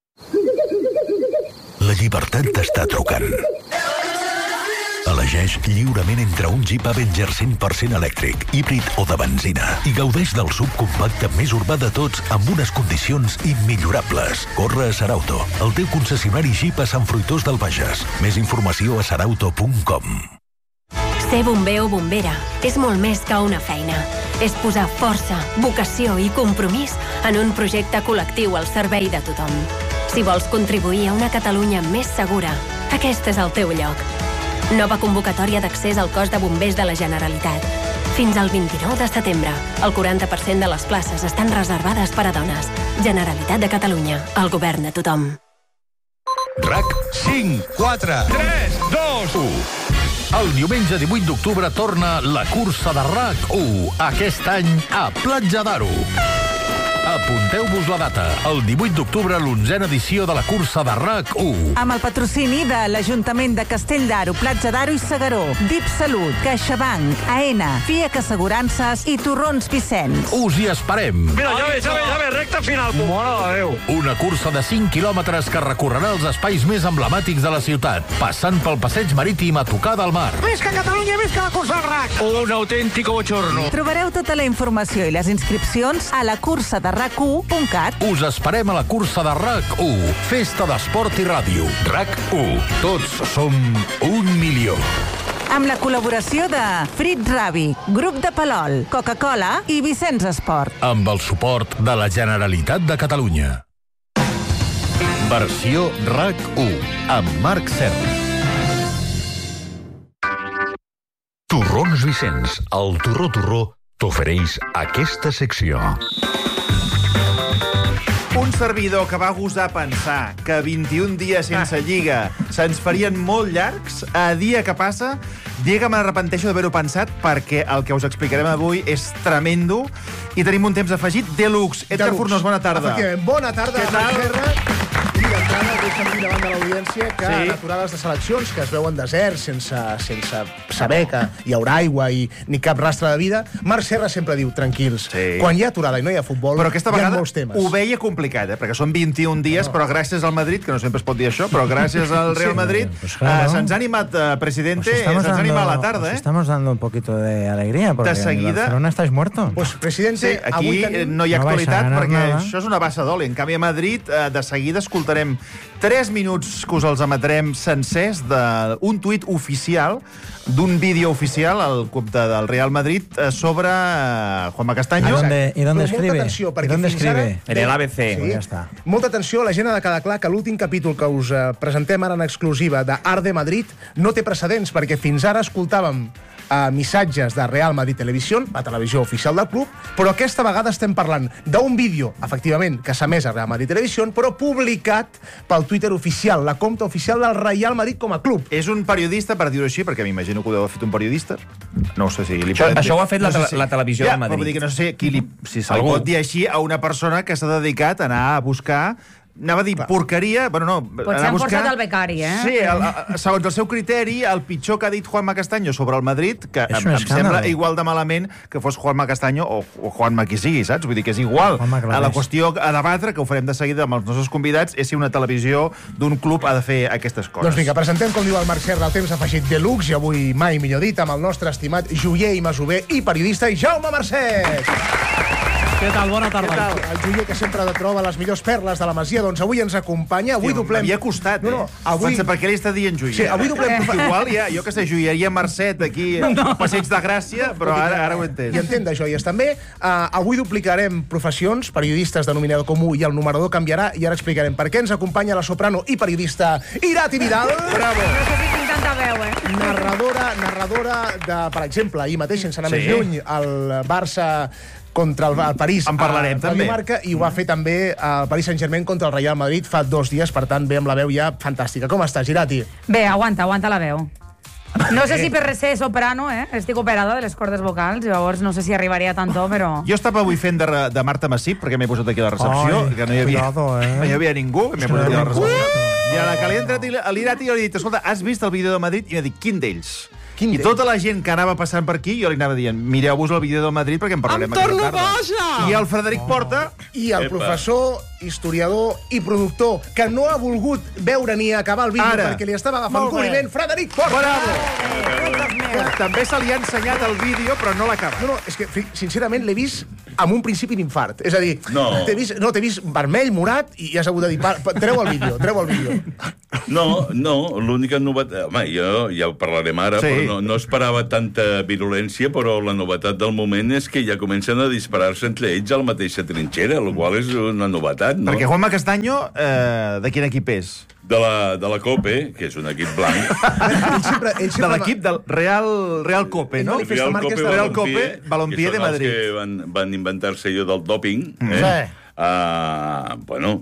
La llibertat t'està trucant. Elegeix lliurement entre un Jeep Avenger cent per cent elèctric, híbrid o de benzina i gaudeix del subcompacte més urbà de tots amb unes condicions immillorables. Corre a Sarauto, el teu concessionari Jeep a Sant Fruitós del Bages. Més informació a sarauto punt com. Ser bomber o bombera és molt més que una feina. És posar força, vocació i compromís en un projecte col·lectiu al servei de tothom. Si vols contribuir a una Catalunya més segura, aquest és el teu lloc. Nova convocatòria d'accés al cos de bombers de la Generalitat. Fins al vint-i-nou de setembre, el quaranta per cent de les places estan reservades per a dones. Generalitat de Catalunya, el govern de tothom. RAC cinc, quatre, tres, dos, u. El diumenge divuit d'octubre torna la cursa de RAC u, aquest any a Platja d'Aro. Apunteu-vos la data, el divuit d'octubre, l'onzena edició de la cursa de RAC u. Amb el patrocini de l'Ajuntament de Castell d'Aro, Platja d'Aro i Segaró, D I P Salut, CaixaBank, AENA, FIAC Assegurances i Torrons Vicenç. Us hi esperem. Mira, ja ve, ja ve, ja ve, recta final. Mare de Déu. Una cursa de cinc quilòmetres que recorrerà els espais més emblemàtics de la ciutat, passant pel passeig marítim a tocar del mar. Visca Catalunya, visca la cursa del RAC. Un autèntic bochorno. Trobareu tota la informació i les inscripcions a la cursa de rac u punt cat. Us esperem a la cursa de RAC u, festa d'esport i ràdio. RAC u, tots som un milió. Amb la col·laboració de Frit Ravi, Grup de Palol, Coca-Cola i Vicenç Esport. Amb el suport de la Generalitat de Catalunya. Versió RAC u, amb Marc Serra. Torrons Vicenç, el Torró Torró, t'ofereix aquesta secció. Un servidor que va gosar pensar que vint-i-un dies sense lliga se'ns farien molt llargs, a dia que passa, dia que m'arrepenteixo d'haver-ho pensat, perquè el que us explicarem avui és tremendo i tenim un temps afegit deluxe. Edgar Fornós, bona tarda. Efectivament, bona tarda. Què tal? I d'entrada deixa'm dir davant de l'audiència que Sí. en aturades de seleccions que es veuen deserts sense, sense saber que hi haurà aigua i ni cap rastre de vida, Marc Serra sempre diu, tranquils, Sí. quan hi ha aturada i no hi ha futbol, Però aquesta hi ha vegada molts temes. ho veia complicat, eh? perquè són vint-i-un dies, però gràcies al Madrid, que no sempre es pot dir això, però gràcies al Real Madrid, Pues claro. eh, se'ns ha animat, eh, presidente, Os estamos se'ns ha animat a la dando- tarda, os eh? estamos dando un poquito de alegría, porque De seguida- en Barcelona estáis muertos. Pues, presidente, Sí, aquí avui tenim- no hi ha No vais a actualitat, ganar perquè nada. això és una bassa d'oli. En canvi, a Madrid, eh, de seguida escoltarem tres minuts que us els emetrem sencers d'un tuit oficial, d'un vídeo oficial al compte del Real Madrid eh, sobre eh, Juanma Castaño. ¿Y dónde, y dónde Però molta escribe? atenció, ¿Y perquè dónde fins ara- escribe? En el A B C. Sí. Pues ya está. Molta atenció, la gent ha de quedar clar que l'últim capítol que us eh, presentem ara en exclusiva d'Art de Madrid no té precedents, perquè fins ara escoltàvem eh, missatges de Real Madrid Televisió, la televisió oficial del club, però aquesta vegada estem parlant d'un vídeo, efectivament, que s'ha emès a Real Madrid Televisió, però publicat pel Twitter oficial, la compte oficial del Real Madrid com a club. És un periodista, per dir-ho així, perquè m'imagino que ho deu haver fet un periodista. No sé si li Això- podem dir- això ho ha fet la sé tele- la televisió ja, de Madrid. Però vull dir que no sé qui li, si se li Algú. pot dir així a una persona que s'ha dedicat a anar a buscar anava a dir porqueria, bueno, no... Potser han forçat el becari, eh? Sí, el, el, segons el seu criteri, el pitjor que ha dit Juanma Castaño sobre el Madrid, que És em, un em sembla escàndol. igual de malament que fos Juanma Castaño o, o Juanma qui sigui, saps? Vull dir que és igual. Juanma Clapés. A la qüestió a debatre, que ho farem de seguida amb els nostres convidats, és si una televisió d'un club ha de fer aquestes coses. Doncs vinga, presentem, com diu el Marc Serra, el temps afegit de luxe, i avui mai millor dit, amb el nostre estimat joier i masover i periodista Jaume Marcet. Què tal? Bona tarda. Què tal? El joier que sempre troba les millors perles de la Masia, doncs avui ens acompanya, avui Tio, doblem... m'havia costat, eh? No, no, avui... Pensa, per què li està dient joieria? Sí, avui doblem... Igual ja, jo que sé, joieria Mercet aquí, no. Passeig de Gràcia, però ara, ara ho he entès. I entén de joies també. Uh, avui duplicarem professions, periodistes denominador comú i el numerador canviarà, i ara explicarem per què ens acompanya la soprano i periodista Irati Vidal. Bravo. No sé si tinc tanta veu, eh? Narradora, narradora de, per exemple, ahir mateix, sense anar Sí. més lluny, el Barça contra el, el París En parlarem, a també. Marca, i ho va fer també el Paris Saint-Germain contra el Real Madrid fa dos dies, per tant, ve amb la veu ja fantàstica. Com estàs, Irati? Bé, aguanta, aguanta la veu. No sé si per ser soprano, eh? Estic operada de les cordes vocals, llavors no sé si arribaria a tant to, però... Jo estava avui fent de, de Marta Massip, perquè m'he posat aquí a la recepció, Ai, que no hi havia, cuidado, eh? no hi havia ningú, m'he posat aquí a la recepció. I a la que li ha entrat a l'Irati, jo li he dit, escolta, has vist el vídeo de Madrid? I m'ha dit, quin d'ells? I tota la gent que anava passant per aquí, jo li anava dient, mireu-vos el vídeo del Madrid perquè en parlarem aquesta tarda. Em torno boja! I el Frederic Porta... I el professor, historiador i productor, que no ha volgut veure ni acabar el vídeo Ara. perquè li estava agafant corriment, Frederic Porta! Bravo! Que també se li ha ensenyat el vídeo, però no l'acaba. No, no, és que, sincerament, l'he vist amb un principi d'infart. És a dir, No. t'he vist, no, t'he vist vermell, morat, i has hagut de dir, pa, pa, treu el vídeo, treu el vídeo. No, no, l'única novetat... Home, jo ja ho parlarem ara, Sí. però no, no esperava tanta virulència, però la novetat del moment és que ja comencen a disparar-se entre ells a la mateixa trinxera, el qual és una novetat, no? Perquè Juanma Castaño, eh, de quin equip és? De la, de la COPE, que és un equip blanc. Ell sempre, ell De sempre l'equip del Real, Real Cope, no? Manifesta marques de Real Cope, Balompié de que són els Madrid. que van, van inventar-se allò del doping. Eh? Sí. Uh, bueno,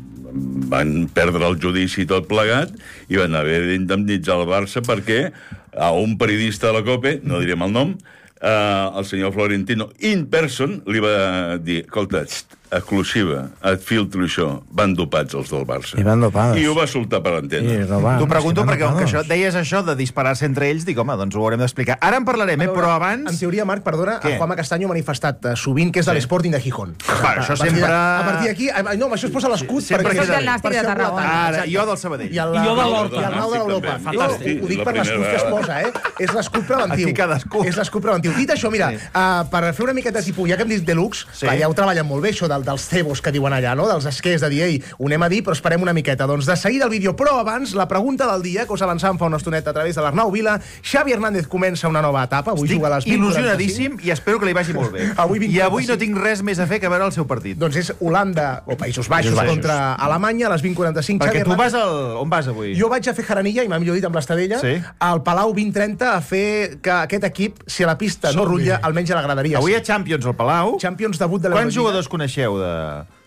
van perdre el judici i tot plegat i van haver d'indemnitzar el Barça perquè a un periodista de la COPE, no direm el nom, uh, el senyor Florentino, in person, li va dir, escolta, exclusiva, et filtro això, van dopats els del Barça. I van dopats. I ho va soltar per antena. T'ho pregunto si van perquè com que dopados. això, deies això de disparar-se entre ells, dic, home, doncs ho haurem d'explicar. Ara en parlarem, eh, però abans... En teoria, Marc, perdona, Què? el Juanma Castaño ha manifestat eh, sovint que és de Sí. l'Sporting de Gijón. Va, això A partir de- sempre- A partir d'aquí... eh, No, amb això es posa l'escut Sempre perquè... queda bé. El Nàstic de Tarragona. Ara, jo del Sabadell. I, el, I jo de l'Horta. I el Nau de l'Europa. També. No, Fantàstic. ho dic La per l'escut primera que es vegada. posa, eh? És l'escut preventiu. Aquí cadascú. És l'escut preventiu. Dit això, mira, Sí. uh, per fer una miqueta de tipus, ja que hem dit deluxe, Sí. clar, ja ho treballen molt bé, això del, dels cebos que diuen allà, no? Dels esquers de dir, ei, ho anem a dir, però esperem una miqueta. Doncs de seguida el vídeo, però abans, la pregunta del dia, que us avançàvem fa una estoneta a través de l'Arnau Vila. Xavi Hernández comença una nova etapa, avui Estic juga a les vint il·lusionadíssim i espero que li vagi molt bé. Avui vint I avui quaranta-cinc. no tinc res més a fer que veure el seu partit. Doncs és Holanda o Països Baixos, Països Baixos. contra Alemanya a les vint quaranta-cinc. Perquè Xavi tu Hernández- vas al... On vas avui? Jo vaig a fer jaranilla, i m'ha millor dit amb l'Estadella, Sí. al Palau vint trenta a fer que aquest equip, si a la pista no rutlla, almenys a la graderia. Avui hi ha Champions al Palau. Champions debut de Quants l'Eurolliga. jugadors coneixeu de...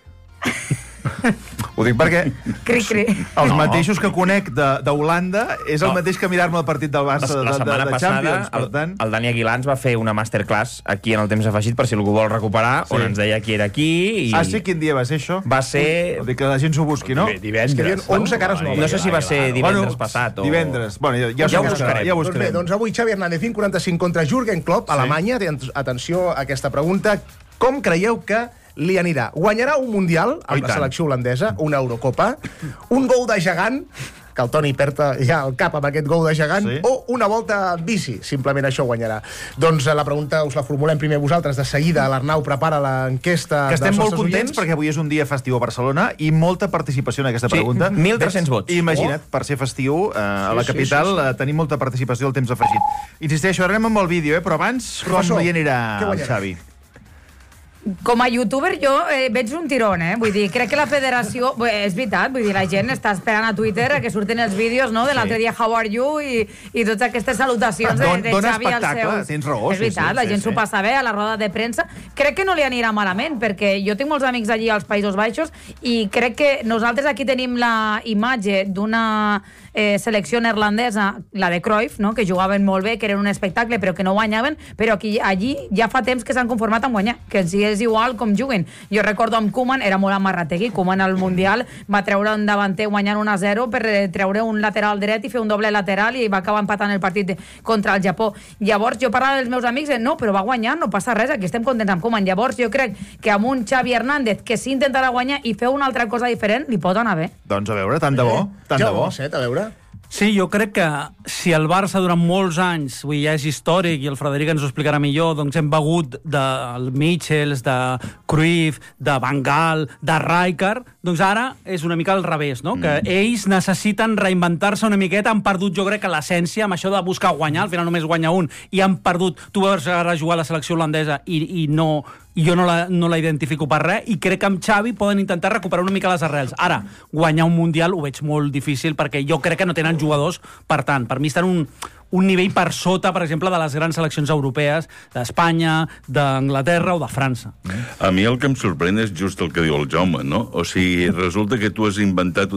Ho dic perquè Cri, cri. els mateixos que conec de- d'Holanda és el No. mateix que mirar-me el partit del Barça La, de, la de, setmana de passada, Champions. Per el, tant, el Dani Aguilar ens va fer una masterclass aquí en el temps afegit, per si algú vol recuperar, Sí. on ens deia qui era aquí. I... ah, sí? Quin dia va ser això? Va ser... Vull dir que la gent s'ho busqui, no? Di- divendres. És que hi havia onze cares noves. No sé si va ser divendres Bueno, passat o... Divendres. Bueno, ja, ja, Ja ho s'ho buscarà, buscarem. ja ho Doncs bé, buscarem. doncs avui Xavi Hernández vint quaranta-cinc contra Jürgen Klopp, Alemanya. Atenció a aquesta pregunta. Com creieu que li anirà? Guanyarà un Mundial Oh, i amb la tant. selecció holandesa, una Eurocopa, un gol de gegant, que el Toni Perta ja al cap amb aquest gol de gegant, Sí. o una volta en bici, simplement això guanyarà. Doncs eh, la pregunta us la formulem primer vosaltres, de seguida l'Arnau prepara l'enquesta Que estem dels molt nostres contents oients. perquè avui és un dia festiu a Barcelona i molta participació en aquesta pregunta. mil tres-cents vots. Imagina't, per ser festiu, eh, a la Sí, sí, capital sí, sí. eh, tenim molta participació al temps afegit. Insisteixo, ara anem amb el vídeo, eh, però abans, Professor, com hi anirà què el guanyarà? Xavi? Com a youtuber jo eh, veig un tirón, eh? Vull dir, crec que la federació... Bé, és veritat, vull dir, la gent està esperant a Twitter a que surten els vídeos, no?, de l'altre dia How are you i, i totes aquestes salutacions de, Don- de dona Xavi als espectacle, seus... tens raó, És sí, veritat, sí, la sí, gent sí. s'ho passa bé a la roda de premsa. Crec que no li anirà malament, perquè jo tinc molts amics allí als Països Baixos i crec que nosaltres aquí tenim la imatge d'una eh, selecció neerlandesa, la de Cruyff, no?, que jugaven molt bé, que eren un espectacle, però que no guanyaven, però aquí, allí ja fa temps que s'han conformat amb guanyar, que els hi és igual com juguen. Jo recordo amb Koeman, era molt amarrategui, Koeman al Mundial va treure un davanter guanyant un a zero per eh, treure un lateral dret i fer un doble lateral i va acabar empatant el partit de, contra el Japó. Llavors jo parlava dels meus amics, eh, no, però va guanyar, no passa res, aquí estem contents amb Koeman. Llavors jo crec que amb un Xavi Hernández que sí intentarà guanyar i fer una altra cosa diferent, li pot anar bé. Doncs a veure, tant de bo, tant de bo. Set, a veure. Sí, jo crec que si el Barça durant molts anys, vull dir, ja és històric i el Frederic ens ho explicarà millor, doncs hem begut del Michels, de Cruyff, de Van Gaal, de Rijkaard, doncs ara és una mica al revés, no? Mm. Que ells necessiten reinventar-se una miqueta, han perdut jo crec que l'essència amb això de buscar guanyar, al final només guanya un, i han perdut, tu vas ara jugar a la selecció holandesa i, i no... i jo no la, no la identifico per res, i crec que amb Xavi poden intentar recuperar una mica les arrels. Ara, guanyar un Mundial ho veig molt difícil, perquè jo crec que no tenen jugadors, per tant, per mi estan un, un nivell per sota, per exemple, de les grans seleccions europees, d'Espanya, d'Anglaterra o de França. A mi el que em sorprèn és just el que diu el Jaume, no? O sigui, resulta que tu has inventat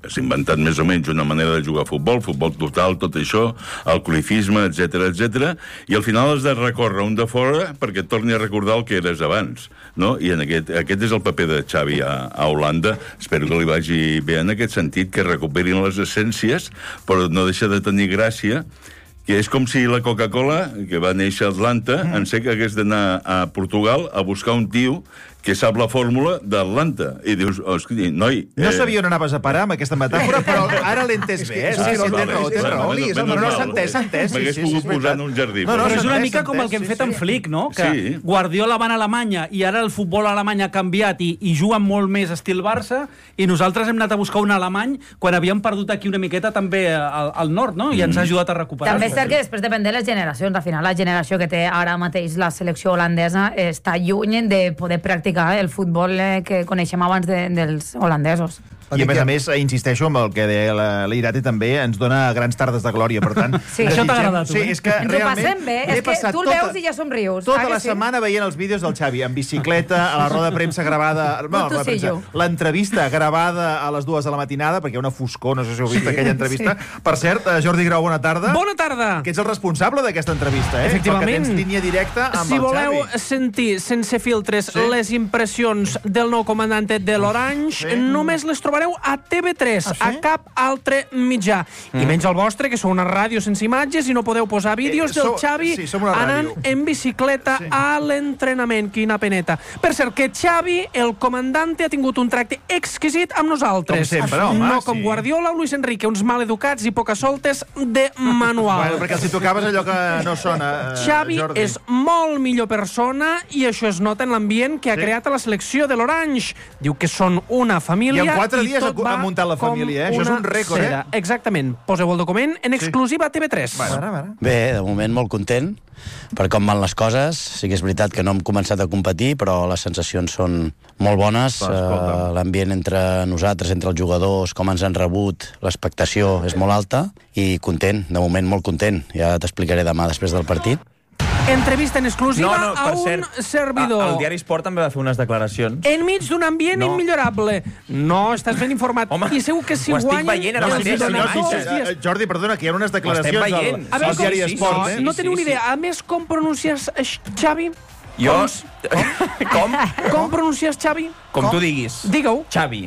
s'ha inventat més o menys una manera de jugar a futbol, futbol total, tot això, el clifisme, etcètera, etcètera, i al final has de recórrer un de fora perquè et torni a recordar el que eres abans, no? I en aquest, aquest és el paper de Xavi a, a Holanda. Espero que li vagi bé en aquest sentit, que recuperin les essències, però no deixa de tenir gràcia, que és com si la Coca-Cola, que va néixer a Atlanta, mm. en sé que hagués d'anar a Portugal a buscar un tio que sap la fórmula d'Atlanta. I dius, hosti, noi... No sabia on anaves a parar amb aquesta metàfora, però ara l'he entès bé. Sí, sí, té raó, té raó. No, s'ha entès, s'ha entès. M'hagués pogut posar en un jardí. Però és una mica com el que hem fet amb Flick, no? Que Guardiola va a Alemanya i ara el futbol a Alemanya ha canviat i, i juguen molt més estil Barça, i nosaltres hem anat a buscar un alemany quan havíem perdut aquí una miqueta també al, al nord, no? I ens ha ajudat a recuperar. També és cert que després depèn de les generacions. Al final, la generació que té ara mateix la selecció holandesa està lluny de poder practicar el futbol que coneixem abans de, dels holandesos. I a més a més, insisteixo amb el que deia l'Irati també, ens dona grans tardes de glòria, per tant... Sí. Això t'ha agradat, tu, sí, eh? és que ens ho passem bé, és que tu el tota, veus i ja somrius. Tota la sí? setmana veient els vídeos del Xavi, en bicicleta, a la roda de premsa gravada... No, sí, l'entrevista gravada a les dues de la matinada, perquè hi ha una foscor, no sé si heu vist sí, aquella entrevista. Sí. Per cert, Jordi Grau, bona tarda. Bona tarda. Que ets el responsable d'aquesta entrevista, eh? Efectivament. Perquè tens línia directa amb si el Xavi. Si voleu sentir, sense filtres, sí? les impressions del nou comandante de l'Orange, sí? només les trobareu a T V tres, ah, sí? a cap altre mitjà. Mm. I menys el vostre, que sou una ràdio sense imatges i no podeu posar vídeos eh, del Xavi sí, anant en bicicleta sí. a l'entrenament. Quina peneta. Per cert, que Xavi, el comandante, ha tingut un tracte exquisit amb nosaltres. Com sempre, home, no com sí. Guardiola o Luis Enrique, uns maleducats i pocasoltes de manual. Bueno, perquè si tocaves allò que no sona, eh, Xavi Jordi. és molt millor persona i això es nota en l'ambient que ha sí. creat a la selecció de l'Orange. Diu que són una família i en quatre i dies tot ha muntat la família. Eh? Això és un rècord, seda. eh? Exactament. Poseu el document en exclusiva a T V tres. Bueno. Bé, de moment molt content per com van les coses. Sí que és veritat que no hem començat a competir, però les sensacions són molt bones. Uh, L'ambient entre nosaltres, entre els jugadors, com ens han rebut, l'expectació és molt alta i content, de moment molt content. Ja t'explicaré demà després del partit. Entrevista en exclusiva no, no, a un cert, servidor. El diari Esport també va fer unes declaracions. Enmig d'un ambient no. immillorable. No, estàs ben informat. Home, I segur que si ho estic guanyen... veient ara mateix. No, Jordi, perdona, que hi ha unes declaracions al, al, al diari sí, Esport. Sí, eh? sí, no teniu sí, ni idea. A més, com pronuncies Xavi? Jo... Com? Com? Com pronuncies Xavi? Com, com tu diguis. Digue-ho. Xavi.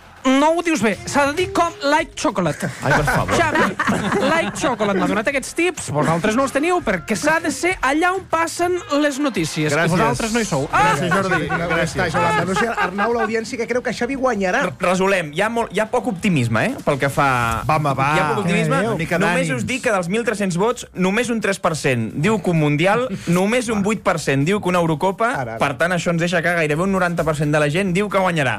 No ho dius bé, s'ha de dir com like chocolate. Ai, per favor. Xavi, like chocolate. M'ha donat aquests tips, vosaltres no els teniu, perquè s'ha de ser allà on passen les notícies. Gràcies. I vosaltres no hi sou. Gràcies, Jordi. Gràcies. Ah! No sé, Arnau, l'audiència que creu que Xavi guanyarà. Resolem. Hi ha, molt, hi ha poc optimisme, eh? Pel que fa... Va, home, va. Hi ha poc optimisme. Eh, només us dic que dels mil tres-cents vots, només un tres per cent diu que un Mundial, només un vuit per cent diu que una Eurocopa, ara, ara. Per tant, això ens deixa que gairebé un noranta per cent de la gent diu que guanyarà.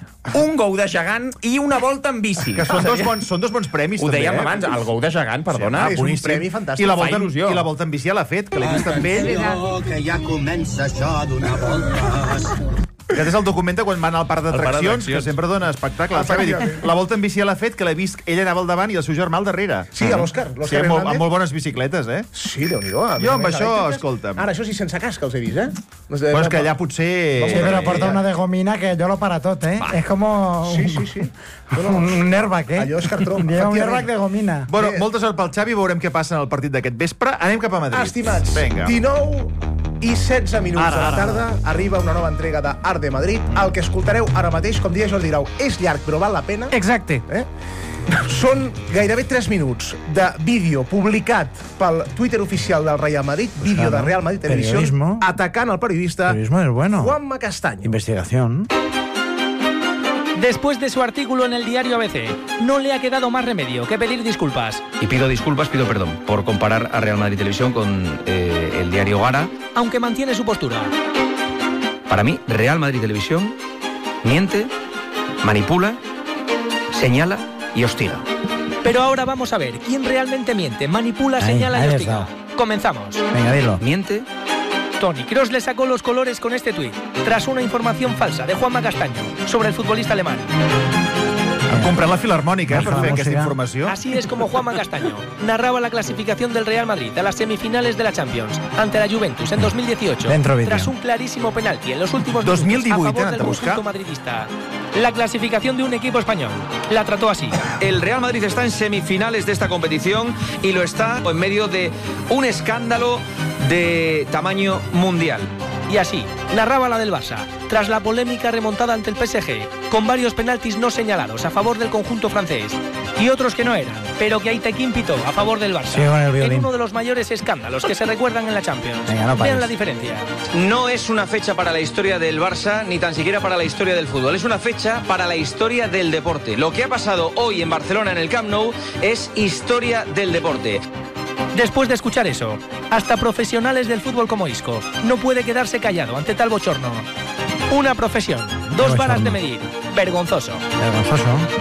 Un gou de gegant i una volta en bici. Que són dos bons, són dos bons premis, Ho també. dèiem eh? abans, el gou de gegant, perdona. Sí, és un premi fantàstic. I la volta, I la volta en bici ja l'ha fet, que l'he vist amb ell. Que ja comença això a donar voltes. Aquest és el document de quan van al parc d'atraccions, que sempre dona espectacle. La volta en bici ja l'ha fet, que l'he vist, ell anava al davant i el seu germà al darrere. Sí, a l'Òscar. Sí, amb, amb molt bones bicicletes, eh? Sí, Déu-n'hi-do. Jo amb això, escolta'm. Ara, això sí, sense casc els he vist, eh? Bueno, és que allà potser... Sí, pero porta una de gomina que yo lo para tot, ¿eh? Va. Es como... Sí, sí, sí. Un, un airbag, eh? Allò és cartró. Lleva un airbag de gomina. Bueno, molta sort pel Xavi, veurem què passa en el partit d'aquest vespre. Anem cap a Madrid. Estimats, Vinga. dinou i setze minuts ara, de la tarda ara. arriba una nova entrega d'Art de Madrid. El que escoltareu ara mateix, com deia Jordi Grau, és llarg, però val la pena. Exacte. Eh? Són gairebé tres minuts de vídeo publicat pel Twitter oficial del Real Madrid, pues vídeo claro, de Real Madrid Televisión, periodismo. atacant el periodista periodismo es bueno. Juanma Castaño. Investigación. Después de su artículo en el diario A B C, no le ha quedado más remedio que pedir disculpas. Y pido disculpas, pido perdón, por comparar a Real Madrid Televisión con eh, el diario Gara. Aunque mantiene su postura. Para mí, Real Madrid Televisión miente, manipula, señala y hostiga. Pero ahora vamos a ver quién realmente miente, manipula, ahí, señala ahí y hostiga. Comenzamos. Venga, dilo. Miente. Toni Kroos le sacó los colores con este tuit, tras una información falsa de Juanma Castaño sobre el futbolista alemán. Han comprat la Filarmònica, eh, per fer aquesta informació. Así es como Juanma Castaño narraba la clasificación del Real Madrid a las semifinales de la Champions ante la Juventus en dos mil dieciocho, Dentro vídeo. tras un clarísimo penalti en los últimos dos mil minutos divuit, a favor eh, del buscar. conjunto madridista. la clasificación de un equipo español. La trató así. El Real Madrid está en semifinales de esta competición y lo está en medio de un escándalo de tamaño mundial. Y así, narraba la del Barça, tras la polémica remontada ante el P S G, con varios penaltis no señalados a favor del conjunto francés, y otros que no eran, pero que Aitekin pitó a favor del Barça, Sí, con el violín. en uno de los mayores escándalos que se recuerdan en la Champions. Venga, no pares. Vean la diferencia. No es una fecha para la historia del Barça, ni tan siquiera para la historia del fútbol. Es una fecha para la historia del deporte. Lo que ha pasado hoy en Barcelona, en el Camp Nou, es historia del deporte. Después de escuchar eso, hasta profesionales del fútbol como Isco no puede quedarse callado ante tal bochorno. Una profesión, dos varas de medir. Vergonzoso. Vergonzoso.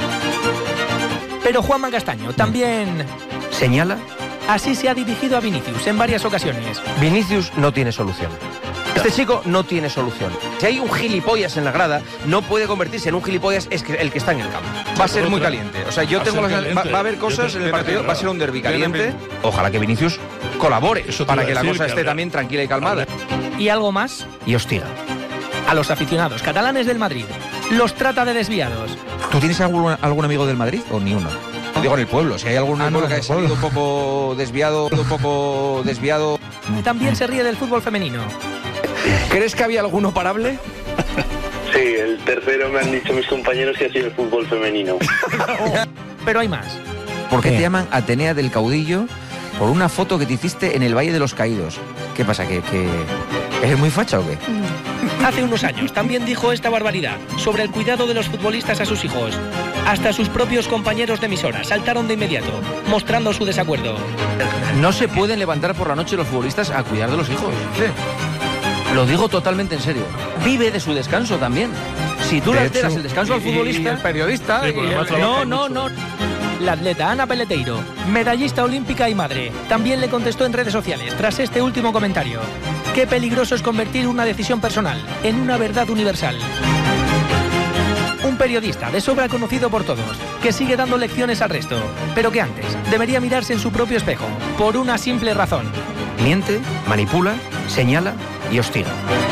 Pero Juanma Castaño también ¿Señala? así se ha dirigido a Vinicius en varias ocasiones. Vinicius no tiene solución. Este chico no tiene solución. Si hay un gilipollas en la grada, no puede convertirse en un gilipollas es que el que está en el campo. Va a ser muy caliente. O sea, yo tengo la, va, va a haber cosas en el partido, va a ser un derbi caliente. Ojalá que Vinicius colabore para que la cosa esté también tranquila y calmada. Y algo más, Y hostiga. a los aficionados catalanes del Madrid los trata de desviados. ¿Tú tienes algún, algún amigo del Madrid o ni uno? Digo en el pueblo, si hay algún Ah, no, pueblo que en haya el pueblo. salido un poco desviado, un poco desviado. También se ríe del fútbol femenino. ¿Crees que había alguno parable? Sí, el tercero me han dicho mis compañeros que ha sido el fútbol femenino. Pero hay más. ¿Por qué te llaman Atenea del Caudillo por una foto que te hiciste en el Valle de los Caídos? ¿Qué pasa, que, que eres muy facha o qué? Hace unos años también dijo esta barbaridad sobre el cuidado de los futbolistas a sus hijos. Hasta sus propios compañeros de emisora saltaron de inmediato, mostrando su desacuerdo. No se pueden levantar por la noche los futbolistas a cuidar de los hijos. Sí. Lo digo totalmente en serio. Vive de su descanso también. Si tú le alteras el descanso al futbolista... Y el periodista... Sí, y porque el- además trabaja No, no, no. La atleta Ana Peleteiro, medallista olímpica y madre, también le contestó en redes sociales tras este último comentario. Qué peligroso es convertir una decisión personal en una verdad universal. Un periodista de sobra conocido por todos, que sigue dando lecciones al resto, pero que antes debería mirarse en su propio espejo, por una simple razón. Miente, manipula, senyala i hostiga.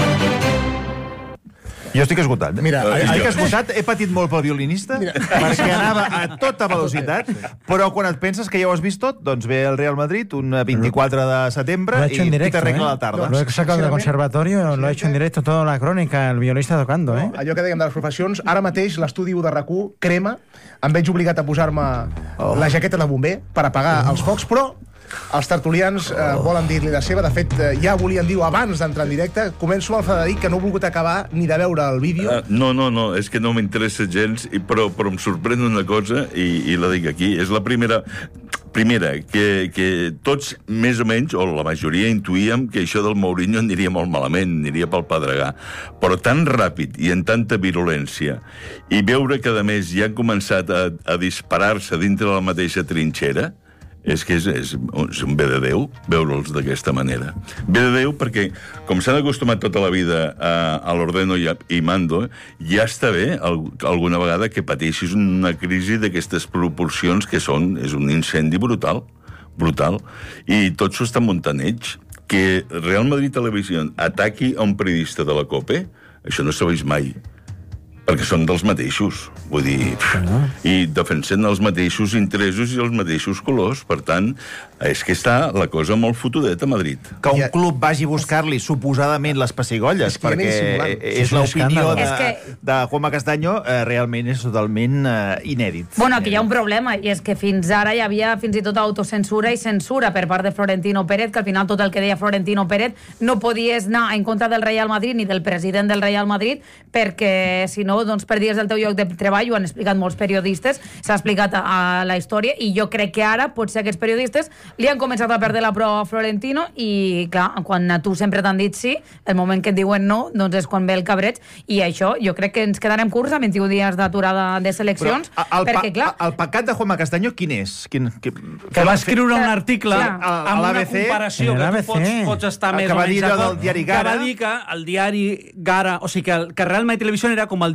Jo estic esgotat. Mira, estic esgotat, he patit molt pel violinista, perquè anava a tota velocitat, però quan et penses que ja ho has vist tot, doncs ve el Real Madrid un veinticuatro de setembre Lo ha hecho i en directo, te arregla ¿eh? la tarda. Lo he sacado del conservatorio, lo ha hecho en directo toda la crónica, el violista tocando, ¿eh? Allò que dèiem de les professions, ara mateix l'estudi u de RAC u crema, em veig obligat a posar-me Oh. la jaqueta de bomber per apagar els focs, però els tertulians eh, volen dir-li la seva. De fet, eh, ja volien dir abans d'entrar en directe. Començo amb el Frederic, que no ha volgut acabar ni de veure el vídeo. Uh, no, no, no, és que no m'interessa gens, i, però, però em sorprèn una cosa, i, i la dic aquí, és la primera... Primera, que, que tots més o menys, o la majoria, intuïem que això del Mourinho aniria molt malament, aniria pel pedregar. Però tan ràpid i en tanta virulència, i veure que, a més, ja han començat a, a disparar-se dintre de la mateixa trinxera, és que és, és, és un bé de Déu veure'ls d'aquesta manera. Bé de Déu perquè, com s'han acostumat tota la vida a, a l'ordeno i, a, i mando, ja està bé al, alguna vegada que pateixis una crisi d'aquestes proporcions que són, és un incendi brutal, brutal, i tot s'ho estan muntant ells. Que Real Madrid Televisió ataqui a un periodista de la COPE, això no s'ha vist mai, perquè són dels mateixos, vull dir, i defensen els mateixos interessos i els mateixos colors. Per tant, és que està la cosa molt fotudeta a Madrid. Que un club vagi a buscar-li suposadament les pessigolles, perquè és l'opinió de, És que- de Juanma Castaño, eh, realment és totalment eh, inèdit. Bueno, aquí hi ha un problema, i és que fins ara hi havia fins i tot autocensura i censura per part de Florentino Pérez, que al final tot el que deia Florentino Pérez no podies anar en contra del Real Madrid ni del president del Real Madrid, perquè si no, doncs perdies el teu lloc de treball, ho han explicat molts periodistes, s'ha explicat a, a la història, i jo crec que ara potser aquests periodistes li han començat a perdre la prova a Florentino, i clar, quan a tu sempre t'han dit sí, el moment que et diuen no, doncs és quan ve el cabreig, i això jo crec que ens quedarem curts a vint-i-un dies d'aturada de seleccions, Però el, perquè pa, clar... el pecat de Juanma Castaño, quin és? Quin, que, Que va escriure un article Sí, amb a una l'A B C, comparació que tu pots, pots estar El més que o va menys dir allò d'acord, del diari Gara. que va dir que el diari Gara, o sigui, que, el, que Real Madrid Televisió era com el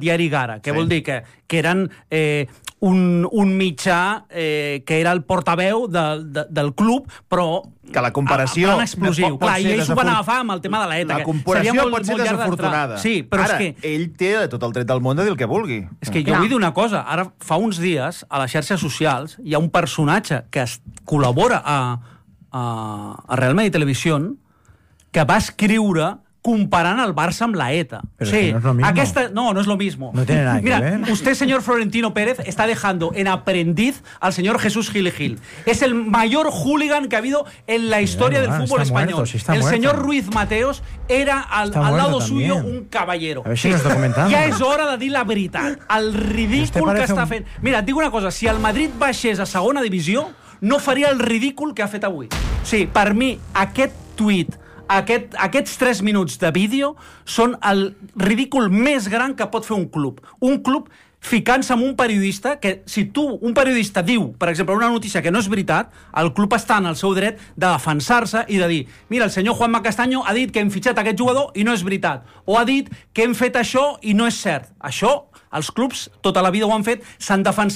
diari Gara, que sí. vol dir que, que eren eh, un, un mitjà eh, que era el portaveu de, de, del club, però que la comparació a, a explosiu. pot, pot Clar, i ells desafort... ho van agafar amb el tema de l'ETA. La comparació molt, pot ser desafortunada. Sí, però ara, és que... ell té tot el dret del món de dir el que vulgui. És que jo Clar. vull dir una cosa. Ara, fa uns dies, a les xarxes socials, hi ha un personatge que es col·labora a, a, a Real Madrid Televisión que va escriure comparant el Barça amb la ETA. Pero sí, es que no es lo mismo. Aquesta... No, no es lo mismo. No tiene nada Mira, que ver. Usted, señor Florentino Pérez, está dejando en aprendiz al señor Jesús Gil y Gil. Es el mayor hooligan que ha habido en la historia Mira, del no, fútbol está español. Muerto, sí está el muerto. señor Ruiz Mateos era al, al lado suyo un caballero. A ver si nos documentamos. Ja és hora de dir la veritat. El ridícul que està un... fent... Mira, et dic una cosa. Si el Madrid baixés a segona divisió, no faria el ridícul que ha fet avui. Sí, per mi, aquest tuit, Aquest, aquests tres minuts de vídeo són el ridícul més gran que pot fer un club. Un club ficant-se amb un periodista que, si tu, un periodista diu, per exemple, una notícia que no és veritat, el club està en el seu dret de defensar-se i de dir, mira, el senyor Juanma Castaño ha dit que hem fitxat aquest jugador i no és veritat. O ha dit que hem fet això i no és cert. Això, els clubs, tota la vida ho han fet, s'han defensat